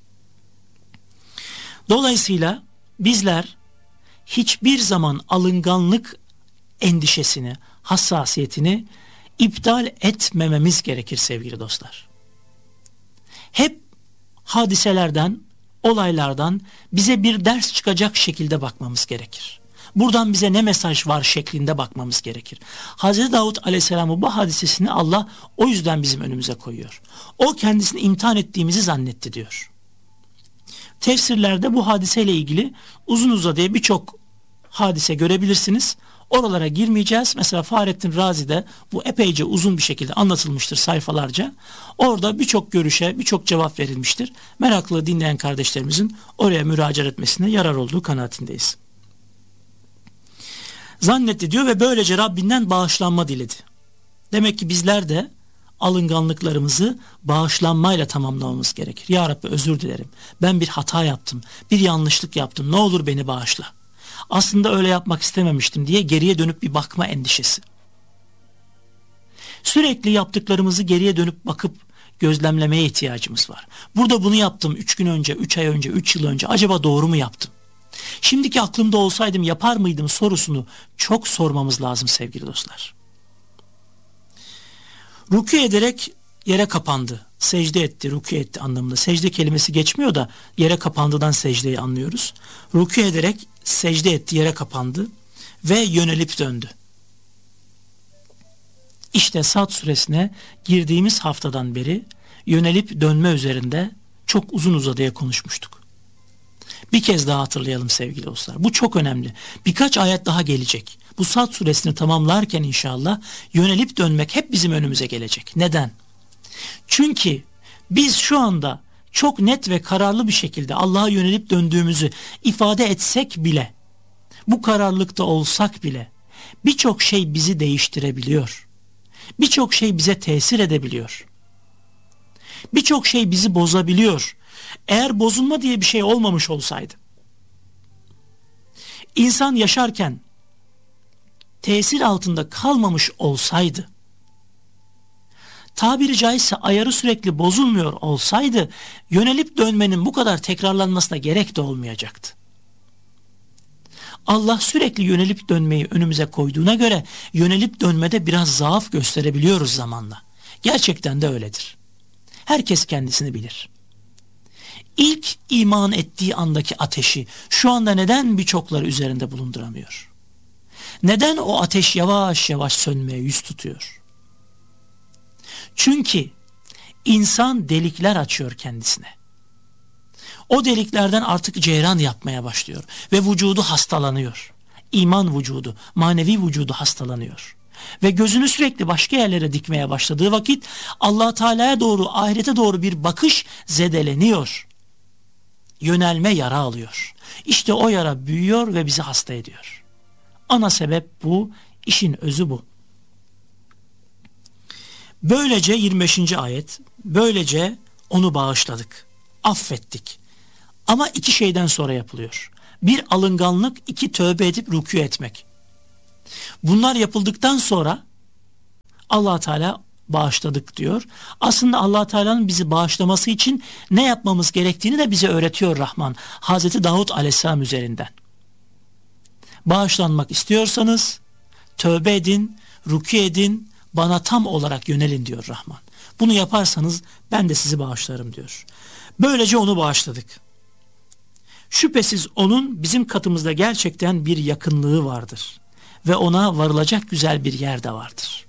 Dolayısıyla bizler hiçbir zaman alınganlık endişesini, hassasiyetini iptal etmememiz gerekir sevgili dostlar. Hep hadiselerden, olaylardan bize bir ders çıkacak şekilde bakmamız gerekir. Buradan bize ne mesaj var şeklinde bakmamız gerekir. Hazreti Davut Aleyhisselam'ın bu hadisesini Allah o yüzden bizim önümüze koyuyor. O kendisini imtihan ettiğimizi zannetti diyor. Tefsirlerde bu hadiseyle ilgili uzun uzadıya birçok hadise görebilirsiniz. Oralara girmeyeceğiz. Mesela Fahrettin Razi'de bu epeyce uzun bir şekilde anlatılmıştır sayfalarca. Orada birçok görüşe, birçok cevap verilmiştir. Meraklı dinleyen kardeşlerimizin oraya müracaat etmesine yarar olduğu kanaatindeyiz. Zannetti diyor ve böylece Rabbinden bağışlanma diledi. Demek ki bizler de alınganlıklarımızı bağışlanmayla tamamlamamız gerekir. Ya Rabbi özür dilerim. Ben bir hata yaptım. Bir yanlışlık yaptım. Ne olur beni bağışla. Aslında öyle yapmak istememiştim diye geriye dönüp bir bakma endişesi. Sürekli yaptıklarımızı geriye dönüp bakıp gözlemlemeye ihtiyacımız var. Burada bunu yaptım üç gün önce, üç ay önce, üç yıl önce. Acaba doğru mu yaptım? Şimdiki aklımda olsaydım yapar mıydım sorusunu çok sormamız lazım sevgili dostlar. Rükû ederek yere kapandı. Secde etti, rükû etti anlamında. Secde kelimesi geçmiyor da yere kapandığından secdeyi anlıyoruz. Rükû ederek secde etti, yere kapandı ve yönelip döndü. İşte Sad suresine girdiğimiz haftadan beri yönelip dönme üzerinde çok uzun uzadıya konuşmuştuk. Bir kez daha hatırlayalım sevgili dostlar. Bu çok önemli. Birkaç ayet daha gelecek. Bu Sad suresini tamamlarken inşallah yönelip dönmek hep bizim önümüze gelecek. Neden? Çünkü biz şu anda çok net ve kararlı bir şekilde Allah'a yönelip döndüğümüzü ifade etsek bile, bu kararlılıkta olsak bile birçok şey bizi değiştirebiliyor. Birçok şey bize tesir edebiliyor. Birçok şey bizi bozabiliyor. Eğer bozulma diye bir şey olmamış olsaydı, insan yaşarken tesir altında kalmamış olsaydı, tabiri caizse ayarı sürekli bozulmuyor olsaydı, yönelip dönmenin bu kadar tekrarlanmasına gerek de olmayacaktı. Allah sürekli yönelip dönmeyi önümüze koyduğuna göre yönelip dönmede biraz zaaf gösterebiliyoruz zamanla. Gerçekten de öyledir. Herkes kendisini bilir. İlk iman ettiği andaki ateşi şu anda neden birçokları üzerinde bulunduramıyor? Neden o ateş yavaş yavaş sönmeye yüz tutuyor? Çünkü insan delikler açıyor kendisine. O deliklerden artık ceyran yapmaya başlıyor ve vücudu hastalanıyor. İman vücudu, manevi vücudu hastalanıyor. Ve gözünü sürekli başka yerlere dikmeye başladığı vakit Allah Teala'ya doğru, ahirete doğru bir bakış zedeleniyor. Yönelme yara alıyor. İşte o yara büyüyor ve bizi hasta ediyor. Ana sebep bu, işin özü bu. Böylece yirmi beşinci ayet, böylece onu bağışladık, affettik. Ama iki şeyden sonra yapılıyor. Bir alınganlık, iki tövbe edip rükû etmek. Bunlar yapıldıktan sonra Allah Teala bağışladık diyor. Aslında Allah Teala'nın bizi bağışlaması için ne yapmamız gerektiğini de bize öğretiyor Rahman. Hazreti Davud Aleyhisselam üzerinden. Bağışlanmak istiyorsanız tövbe edin, rükû edin, bana tam olarak yönelin diyor Rahman. Bunu yaparsanız ben de sizi bağışlarım diyor. Böylece onu bağışladık. Şüphesiz onun bizim katımızda gerçekten bir yakınlığı vardır. Ve ona varılacak güzel bir yer de vardır.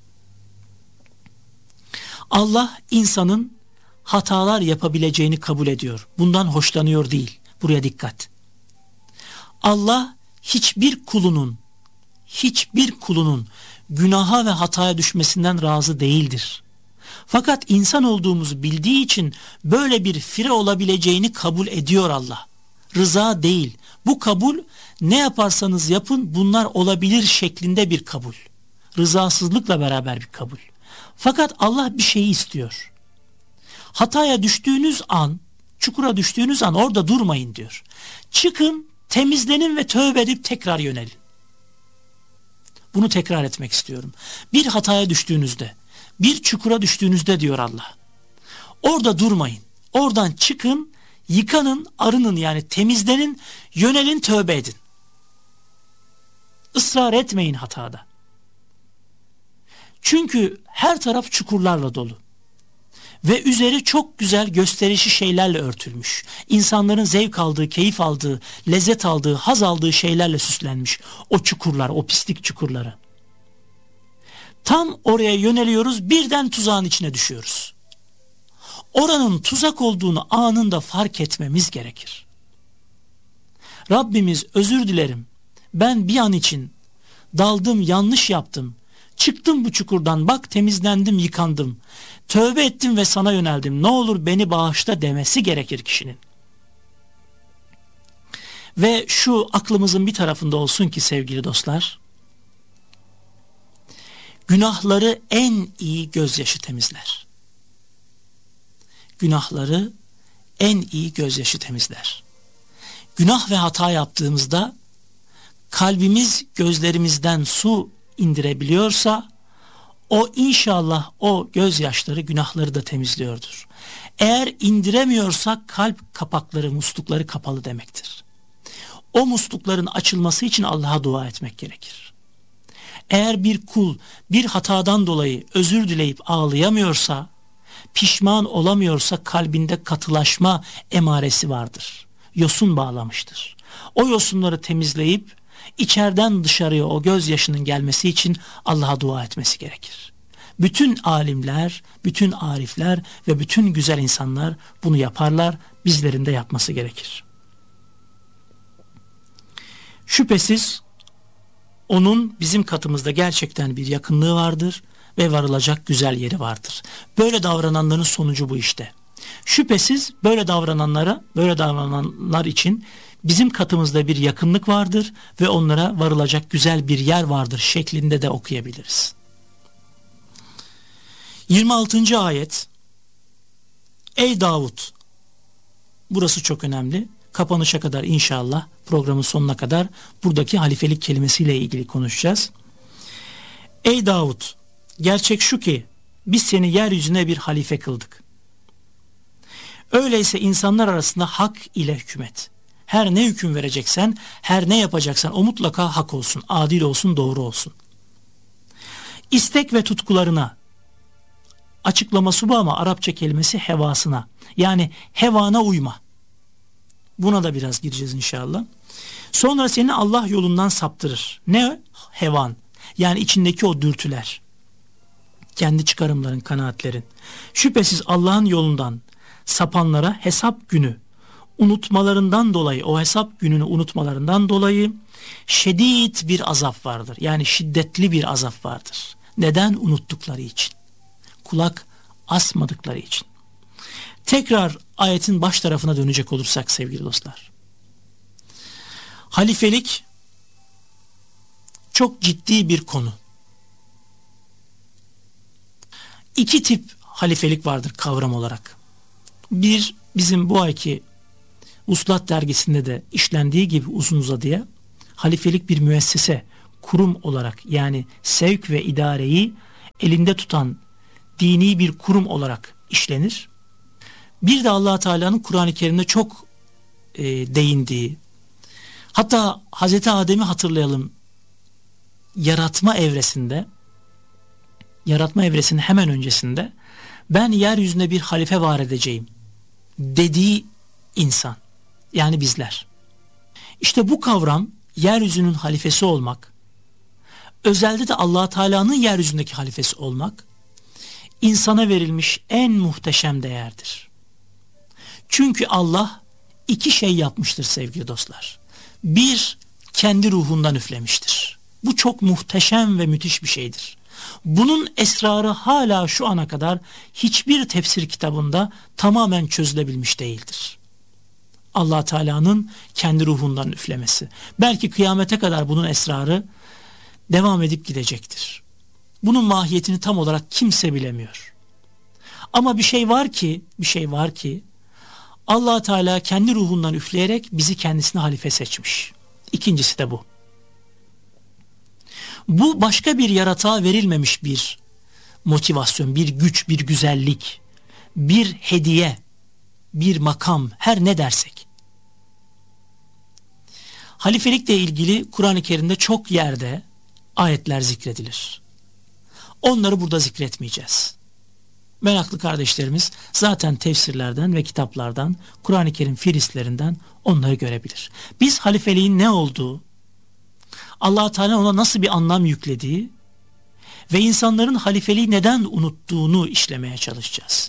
Allah insanın hatalar yapabileceğini kabul ediyor. Bundan hoşlanıyor değil. Buraya dikkat. Allah hiçbir kulunun, hiçbir kulunun günaha ve hataya düşmesinden razı değildir. Fakat insan olduğumuzu bildiği için böyle bir fire olabileceğini kabul ediyor Allah. Rıza değil. Bu kabul ne yaparsanız yapın bunlar olabilir şeklinde bir kabul. Rızasızlıkla beraber bir kabul. Fakat Allah bir şeyi istiyor. Hataya düştüğünüz an, çukura düştüğünüz an orada durmayın diyor. Çıkın, temizlenin ve tövbe edip tekrar yönelin. Bunu tekrar etmek istiyorum. Bir hataya düştüğünüzde, bir çukura düştüğünüzde diyor Allah. Orada durmayın. Oradan çıkın, yıkanın, arının yani temizlenin, yönelin, tövbe edin. Israr etmeyin hatada. Çünkü her taraf çukurlarla dolu. Ve üzeri çok güzel gösterişli şeylerle örtülmüş. İnsanların zevk aldığı, keyif aldığı, lezzet aldığı, haz aldığı şeylerle süslenmiş. O çukurlar, o pislik çukurları. Tam oraya yöneliyoruz, birden tuzağın içine düşüyoruz. Oranın tuzak olduğunu anında fark etmemiz gerekir. Rabbimiz özür dilerim, ben bir an için daldım, yanlış yaptım. Çıktım bu çukurdan, bak temizlendim, yıkandım. Tövbe ettim ve sana yöneldim. Ne olur beni bağışla demesi gerekir kişinin. Ve şu aklımızın bir tarafında olsun ki sevgili dostlar, günahları en iyi gözyaşı temizler. Günahları en iyi gözyaşı temizler. Günah ve hata yaptığımızda kalbimiz gözlerimizden su indirebiliyorsa o inşallah o gözyaşları günahları da temizliyordur. Eğer indiremiyorsak kalp kapakları, muslukları kapalı demektir. O muslukların açılması için Allah'a dua etmek gerekir. Eğer bir kul bir hatadan dolayı özür dileyip ağlayamıyorsa, pişman olamıyorsa kalbinde katılaşma emaresi vardır. Yosun bağlamıştır. O yosunları temizleyip içeriden dışarıya o gözyaşının gelmesi için Allah'a dua etmesi gerekir. Bütün alimler, bütün arifler ve bütün güzel insanlar bunu yaparlar. Bizlerin de yapması gerekir. Şüphesiz onun bizim katımızda gerçekten bir yakınlığı vardır ve varılacak güzel yeri vardır. Böyle davrananların sonucu bu işte. Şüphesiz böyle davrananlara, böyle davrananlar için bizim katımızda bir yakınlık vardır ve onlara varılacak güzel bir yer vardır şeklinde de okuyabiliriz. yirmi altıncı ayet. Ey Davud, burası çok önemli. Kapanışa kadar inşallah programın sonuna kadar buradaki halifelik kelimesiyle ilgili konuşacağız. Ey Davud, gerçek şu ki biz seni yeryüzüne bir halife kıldık. Öyleyse insanlar arasında hak ile hükmet. Her ne hüküm vereceksen, her ne yapacaksan o mutlaka hak olsun, adil olsun, doğru olsun. İstek ve tutkularına, açıklaması bu ama Arapça kelimesi hevasına, yani hevana uyma. Buna da biraz gireceğiz inşallah. Sonra seni Allah yolundan saptırır. Ne? Hevan. Yani içindeki o dürtüler. Kendi çıkarımların, kanaatlerin. Şüphesiz Allah'ın yolundan sapanlara hesap günü unutmalarından dolayı, o hesap gününü unutmalarından dolayı şiddet bir azap vardır. Yani şiddetli bir azap vardır. Neden? Unuttukları için. Kulak asmadıkları için. Tekrar ayetin baş tarafına dönecek olursak sevgili dostlar. Halifelik çok ciddi bir konu. İki tip halifelik vardır kavram olarak. Bir, bizim bu ayki Vuslat dergisinde de işlendiği gibi uzun uzadıya halifelik bir müessese, kurum olarak, yani sevk ve idareyi elinde tutan dini bir kurum olarak işlenir. Bir de Allah Teala'nın Kur'an-ı Kerim'de çok e, değindiği, hatta Hazreti Adem'i hatırlayalım, yaratma evresinde, yaratma evresinin hemen öncesinde ben yeryüzünde bir halife var edeceğim dediği insan, yani bizler. İşte bu kavram, yeryüzünün halifesi olmak, özelde de Allah Teala'nın yeryüzündeki halifesi olmak, insana verilmiş en muhteşem değerdir. Çünkü Allah iki şey yapmıştır sevgili dostlar. Bir, kendi ruhundan üflemiştir. Bu çok muhteşem ve müthiş bir şeydir. Bunun esrarı hala şu ana kadar hiçbir tefsir kitabında tamamen çözülebilmiş değildir. Allah Teala'nın kendi ruhundan üflemesi. Belki kıyamete kadar bunun esrarı devam edip gidecektir. Bunun mahiyetini tam olarak kimse bilemiyor. Ama bir şey var ki, bir şey var ki Allah Teala kendi ruhundan üfleyerek bizi kendisine halife seçmiş. İkincisi de bu. Bu başka bir yaratığa verilmemiş bir motivasyon, bir güç, bir güzellik, bir hediye, bir makam, her ne dersek. Halifelikle ilgili Kur'an-ı Kerim'de çok yerde ayetler zikredilir. Onları burada zikretmeyeceğiz. Meraklı kardeşlerimiz zaten tefsirlerden ve kitaplardan, Kur'an-ı Kerim firistlerinden onları görebilir. Biz halifeliğin ne olduğu, Allah Teala ona nasıl bir anlam yüklediği ve insanların halifeliği neden unuttuğunu işlemeye çalışacağız.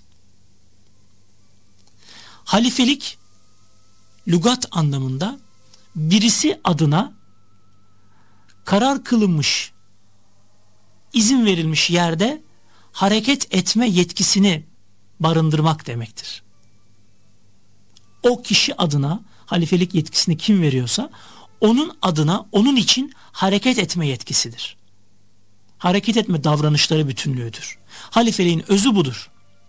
Halifelik lügat anlamında birisi adına karar kılınmış, izin verilmiş yerde hareket etme yetkisini barındırmak demektir. O kişi adına halifelik yetkisini kim veriyorsa onun adına, onun için hareket etme yetkisidir. Hareket etme davranışları bütünlüğüdür. Halifeliğin özü budur.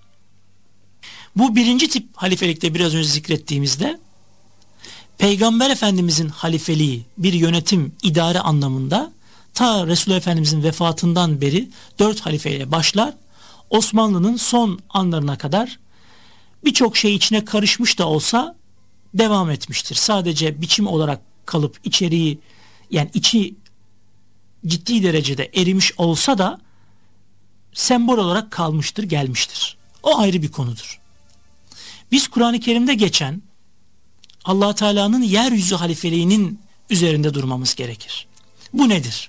Bu birinci tip halifelikte biraz önce zikrettiğimizde Peygamber Efendimizin halifeliği bir yönetim, idare anlamında ta Resulullah Efendimizin vefatından beri dört halifeyle başlar. Osmanlı'nın son anlarına kadar birçok şey içine karışmış da olsa devam etmiştir. Sadece biçim olarak kalıp içeriği, yani içi ciddi derecede erimiş olsa da sembol olarak kalmıştır, gelmiştir. O ayrı bir konudur. Biz Kur'an-ı Kerim'de geçen Allah Teala'nın yeryüzü halifeliğinin üzerinde durmamız gerekir. Bu nedir?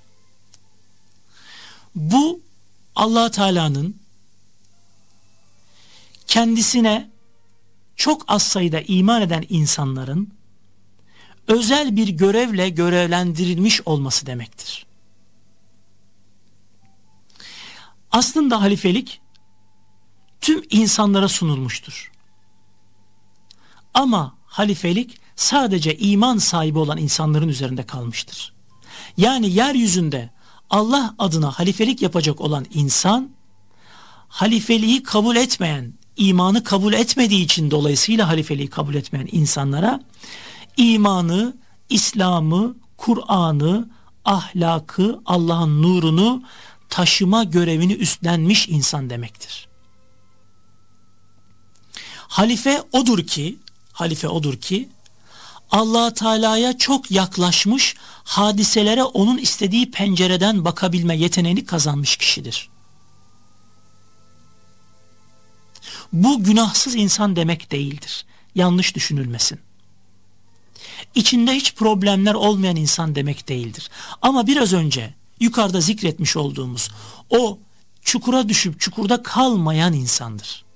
Bu Allah Teala'nın kendisine çok az sayıda iman eden insanların özel bir görevle görevlendirilmiş olması demektir. Aslında halifelik tüm insanlara sunulmuştur. Ama halifelik sadece iman sahibi olan insanların üzerinde kalmıştır. Yani yeryüzünde Allah adına halifelik yapacak olan insan, halifeliği kabul etmeyen, imanı kabul etmediği için dolayısıyla halifeliği kabul etmeyen insanlara imanı, İslam'ı, Kur'an'ı, ahlakı, Allah'ın nurunu taşıma görevini üstlenmiş insan demektir. Halife odur ki, halife odur ki Allah Teala'ya çok yaklaşmış, hadiselere onun istediği pencereden bakabilme yeteneğini kazanmış kişidir. Bu günahsız insan demek değildir. Yanlış düşünülmesin. İçinde hiç problemler olmayan insan demek değildir. Ama biraz önce yukarıda zikretmiş olduğumuz o çukura düşüp çukurda kalmayan insandır.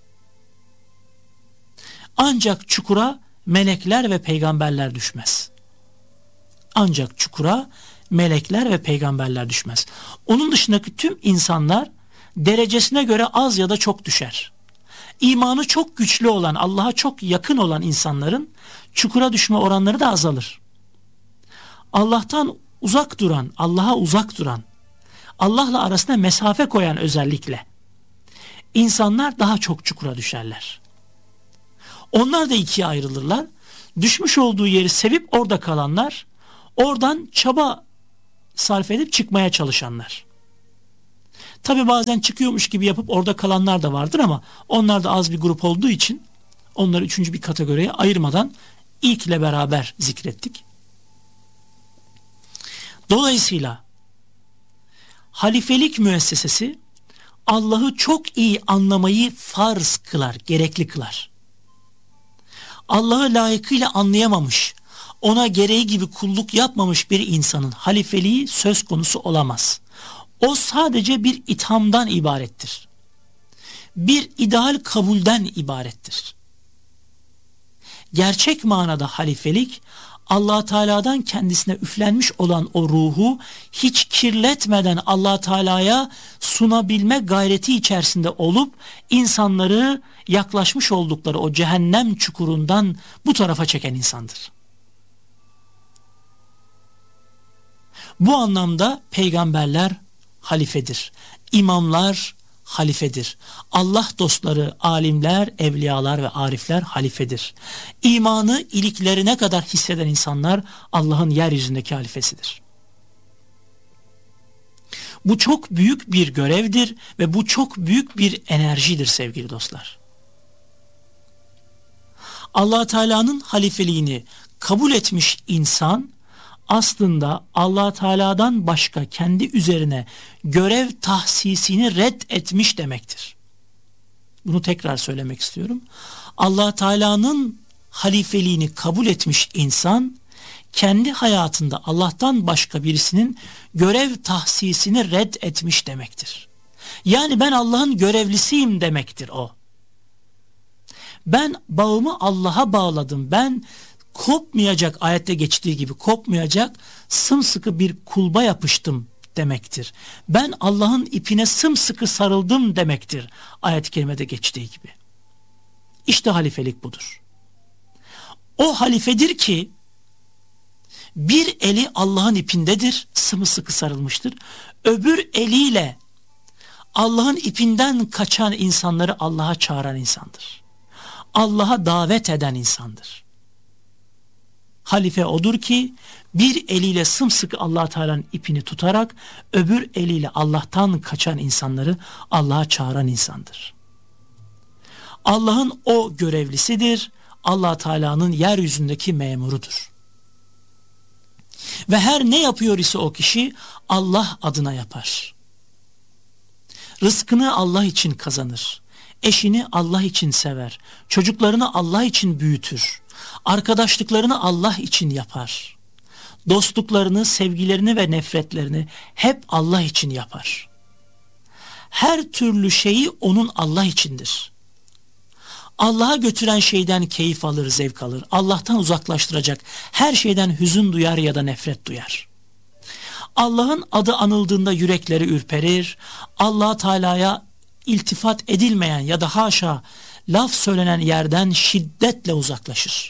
Ancak çukura melekler ve peygamberler düşmez. Ancak çukura melekler ve peygamberler düşmez. Onun dışındaki tüm insanlar derecesine göre az ya da çok düşer. İmanı çok güçlü olan, Allah'a çok yakın olan insanların çukura düşme oranları da azalır. Allah'tan uzak duran, Allah'a uzak duran, Allah'la arasına mesafe koyan özellikle insanlar daha çok çukura düşerler. Onlar da ikiye ayrılırlar. Düşmüş olduğu yeri sevip orada kalanlar, oradan çaba sarf edip çıkmaya çalışanlar. Tabi bazen çıkıyormuş gibi yapıp orada kalanlar da vardır ama onlar da az bir grup olduğu için onları üçüncü bir kategoriye ayırmadan ilkle beraber zikrettik. Dolayısıyla halifelik müessesesi Allah'ı çok iyi anlamayı farz kılar, gerekli kılar. Allah'ı layıkıyla anlayamamış, ona gereği gibi kulluk yapmamış bir insanın halifeliği söz konusu olamaz. O sadece bir ithamdan ibarettir. Bir ideal kabulden ibarettir. Gerçek manada halifelik, Allah Teala'dan kendisine üflenmiş olan o ruhu hiç kirletmeden Allah Teala'ya sunabilme gayreti içerisinde olup insanları yaklaşmış oldukları o cehennem çukurundan bu tarafa çeken insandır. Bu anlamda peygamberler halifedir. İmamlar halifedir. Allah dostları, alimler, evliyalar ve arifler halifedir. İmanı iliklerine kadar hisseden insanlar Allah'ın yeryüzündeki halifesidir. Bu çok büyük bir görevdir ve bu çok büyük bir enerjidir sevgili dostlar. Allah Teala'nın halifeliğini kabul etmiş insan aslında Allah Teala'dan başka kendi üzerine görev tahsisini red etmiş demektir. Bunu tekrar söylemek istiyorum. Allah Teala'nın halifeliğini kabul etmiş insan kendi hayatında Allah'tan başka birisinin görev tahsisini red etmiş demektir. Yani ben Allah'ın görevlisiyim demektir o. Ben bağımı Allah'a bağladım. Ben kopmayacak, ayette geçtiği gibi kopmayacak sımsıkı bir kulba yapıştım demektir. Ben Allah'ın ipine sımsıkı sarıldım demektir. Ayet-i kerimede geçtiği gibi. İşte halifelik budur. O halifedir ki bir eli Allah'ın ipindedir, sımsıkı sarılmıştır. Öbür eliyle Allah'ın ipinden kaçan insanları Allah'a çağıran insandır. Allah'a davet eden insandır. Halife odur ki bir eliyle sımsıkı Allah Teala'nın ipini tutarak öbür eliyle Allah'tan kaçan insanları Allah'a çağıran insandır. Allah'ın o görevlisidir. Allah Teala'nın yeryüzündeki memurudur. Ve her ne yapıyor ise o kişi Allah adına yapar. Rızkını Allah için kazanır. Eşini Allah için sever. Çocuklarını Allah için büyütür. Arkadaşlıklarını Allah için yapar. Dostluklarını, sevgilerini ve nefretlerini hep Allah için yapar. Her türlü şeyi onun Allah içindir. Allah'a götüren şeyden keyif alır, zevk alır. Allah'tan uzaklaştıracak her şeyden hüzün duyar ya da nefret duyar. Allah'ın adı anıldığında yürekleri ürperir. Allah Teala'ya iltifat edilmeyen ya da haşa laf söylenen yerden şiddetle uzaklaşır.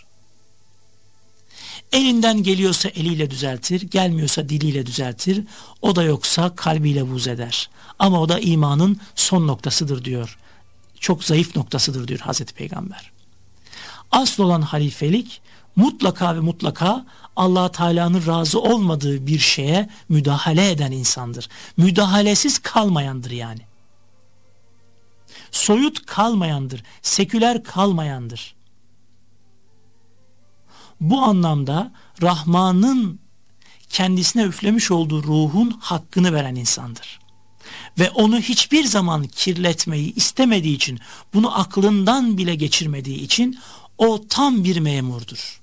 Elinden geliyorsa eliyle düzeltir, gelmiyorsa diliyle düzeltir, o da yoksa kalbiyle buğz eder. Ama o da imanın son noktasıdır diyor. Çok zayıf noktasıdır diyor Hazreti Peygamber. Asıl olan halifelik mutlaka ve mutlaka Allah Teala'nın razı olmadığı bir şeye müdahale eden insandır. Müdahalesiz kalmayandır yani. Soyut kalmayandır, seküler kalmayandır. Bu anlamda Rahman'ın kendisine üflemiş olduğu ruhun hakkını veren insandır. Ve onu hiçbir zaman kirletmeyi istemediği için, bunu aklından bile geçirmediği için o tam bir memurdur.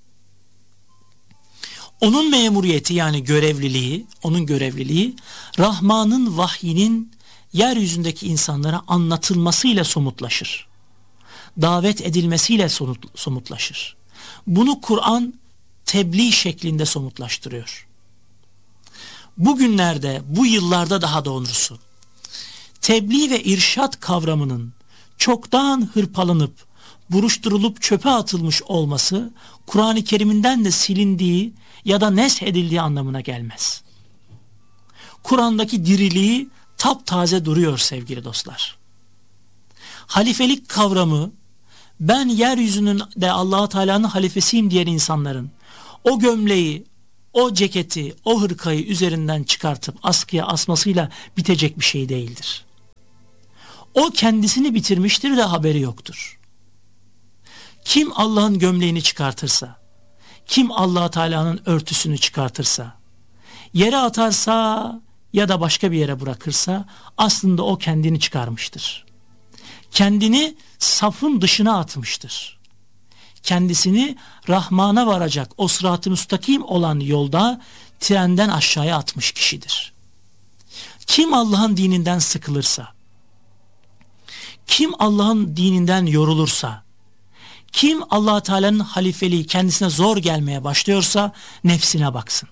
Onun memuriyeti yani görevliliği, onun görevliliği Rahman'ın vahyinin yeryüzündeki insanlara anlatılmasıyla somutlaşır. Davet edilmesiyle somutlaşır. Bunu Kur'an tebliğ şeklinde somutlaştırıyor. Bugünlerde, bu yıllarda daha doğrusu, tebliğ ve irşat kavramının çoktan hırpalanıp, buruşturulup çöpe atılmış olması, Kur'an-ı Kerim'inden de silindiği ya da neshedildiği anlamına gelmez. Kur'an'daki diriliği taptaze duruyor sevgili dostlar. Halifelik kavramı ben yeryüzünün de Allah-u Teala'nın halifesiyim diyen insanların o gömleği, o ceketi, o hırkayı üzerinden çıkartıp askıya asmasıyla bitecek bir şey değildir. O kendisini bitirmiştir de haberi yoktur. Kim Allah'ın gömleğini çıkartırsa, kim Allah Teala'nın örtüsünü çıkartırsa, yere atarsa ya da başka bir yere bırakırsa aslında o kendini çıkarmıştır. Kendini safın dışına atmıştır. Kendisini Rahman'a varacak o sırat-ı müstakim olan yolda trenden aşağıya atmış kişidir. Kim Allah'ın dininden sıkılırsa, kim Allah'ın dininden yorulursa, kim Allah Teala'nın halifeliği kendisine zor gelmeye başlıyorsa nefsine baksın.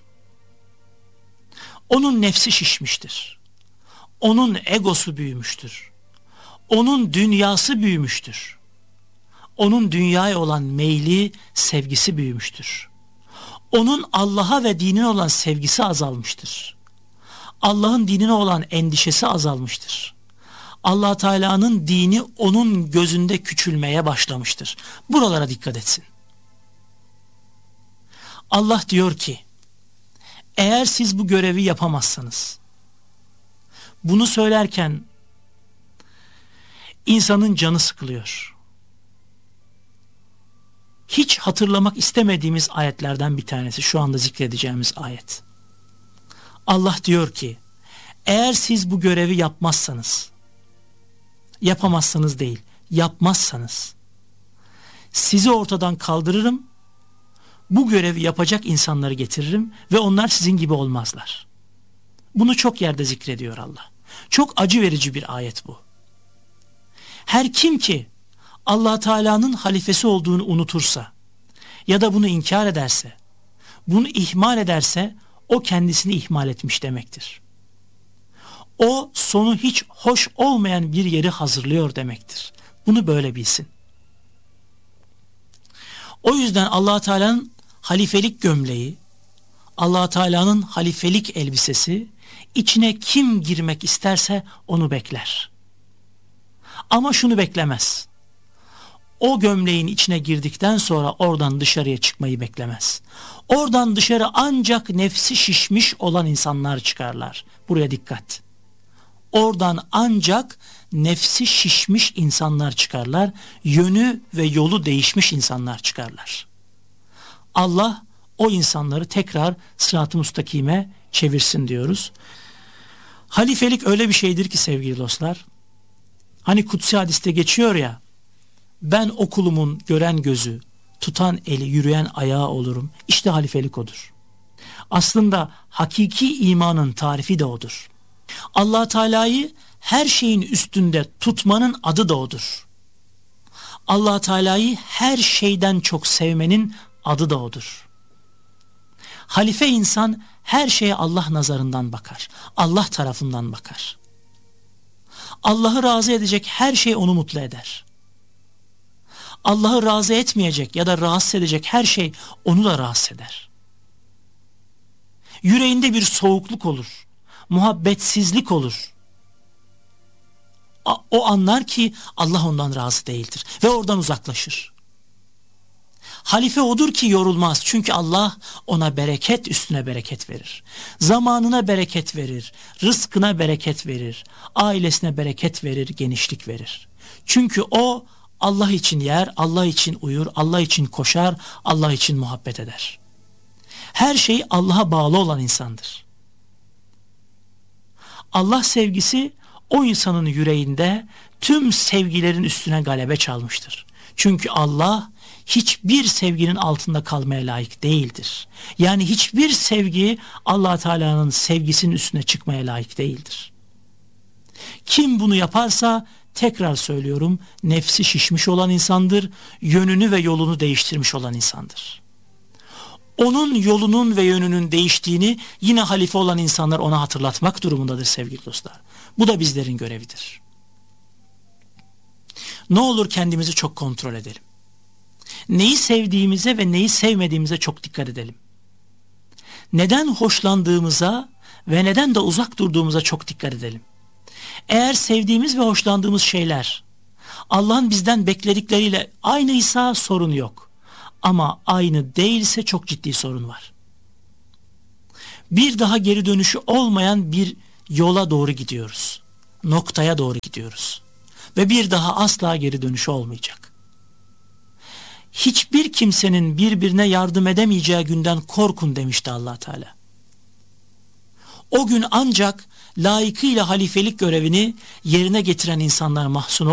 Onun nefsi şişmiştir. Onun egosu büyümüştür. Onun dünyası büyümüştür. Onun dünyaya olan meyli, sevgisi büyümüştür. Onun Allah'a ve dinine olan sevgisi azalmıştır. Allah'ın dinine olan endişesi azalmıştır. Allah Teala'nın dini onun gözünde küçülmeye başlamıştır. Buralara dikkat etsin. Allah diyor ki, eğer siz bu görevi yapamazsanız, bunu söylerken insanın canı sıkılıyor. Hiç hatırlamak istemediğimiz ayetlerden bir tanesi şu anda zikredeceğimiz ayet. Allah diyor ki, eğer siz bu görevi yapmazsanız, yapamazsanız değil, yapmazsanız, sizi ortadan kaldırırım, bu görevi yapacak insanları getiririm ve onlar sizin gibi olmazlar. Bunu çok yerde zikrediyor Allah. Çok acı verici bir ayet bu. Her kim ki Allah Teala'nın halifesi olduğunu unutursa ya da bunu inkar ederse, bunu ihmal ederse o kendisini ihmal etmiş demektir. O sonu hiç hoş olmayan bir yeri hazırlıyor demektir. Bunu böyle bilsin. O yüzden Allah Teala'nın halifelik gömleği, Allah Teala'nın halifelik elbisesi, içine kim girmek isterse onu bekler. Ama şunu beklemez. O gömleğin içine girdikten sonra oradan dışarıya çıkmayı beklemez. Oradan dışarı ancak nefsi şişmiş olan insanlar çıkarlar. Buraya dikkat. Oradan ancak nefsi şişmiş insanlar çıkarlar. Yönü ve yolu değişmiş insanlar çıkarlar. Allah o insanları tekrar sırat-ı müstakime çevirsin diyoruz. Halifelik öyle bir şeydir ki sevgili dostlar. Hani kutsi hadiste geçiyor ya, ben o kulumun gören gözü, tutan eli, yürüyen ayağı olurum. İşte halifelik odur. Aslında hakiki imanın tarifi de odur. Allah Teala'yı her şeyin üstünde tutmanın adı da odur. Allah Teala'yı her şeyden çok sevmenin adı da odur. Halife insan her şeye Allah nazarından bakar. Allah tarafından bakar. Allah'ı razı edecek her şey onu mutlu eder. Allah'ı razı etmeyecek ya da rahatsız edecek her şey onu da rahatsız eder. Yüreğinde bir soğukluk olur. Muhabbetsizlik olur. O anlar ki Allah ondan razı değildir ve oradan uzaklaşır. Halife odur ki yorulmaz, çünkü Allah ona bereket üstüne bereket verir. Zamanına bereket verir, rızkına bereket verir, ailesine bereket verir, genişlik verir. Çünkü o Allah için yer, Allah için uyur, Allah için koşar, Allah için muhabbet eder. Her şey Allah'a bağlı olan insandır. Allah sevgisi o insanın yüreğinde tüm sevgilerin üstüne galebe çalmıştır. Çünkü Allah hiçbir sevginin altında kalmaya layık değildir. Yani hiçbir sevgi Allah Teala'nın sevgisinin üstüne çıkmaya layık değildir. Kim bunu yaparsa, tekrar söylüyorum, nefsi şişmiş olan insandır, yönünü ve yolunu değiştirmiş olan insandır. Onun yolunun ve yönünün değiştiğini yine halife olan insanlar ona hatırlatmak durumundadır sevgili dostlar. Bu da bizlerin görevidir. Ne olur kendimizi çok kontrol edelim. Neyi sevdiğimize ve neyi sevmediğimize çok dikkat edelim. Neden hoşlandığımıza ve neden de uzak durduğumuza çok dikkat edelim. Eğer sevdiğimiz ve hoşlandığımız şeyler Allah'ın bizden bekledikleriyle aynıysa sorun yok. Ama aynı değilse çok ciddi sorun var. Bir daha geri dönüşü olmayan bir yola doğru gidiyoruz. Noktaya doğru gidiyoruz. Ve bir daha asla geri dönüşü olmayacak. Hiçbir kimsenin birbirine yardım edemeyeceği günden korkun demişti Allah Teala. O gün ancak layıkıyla halifelik görevini yerine getiren insanlar mahzun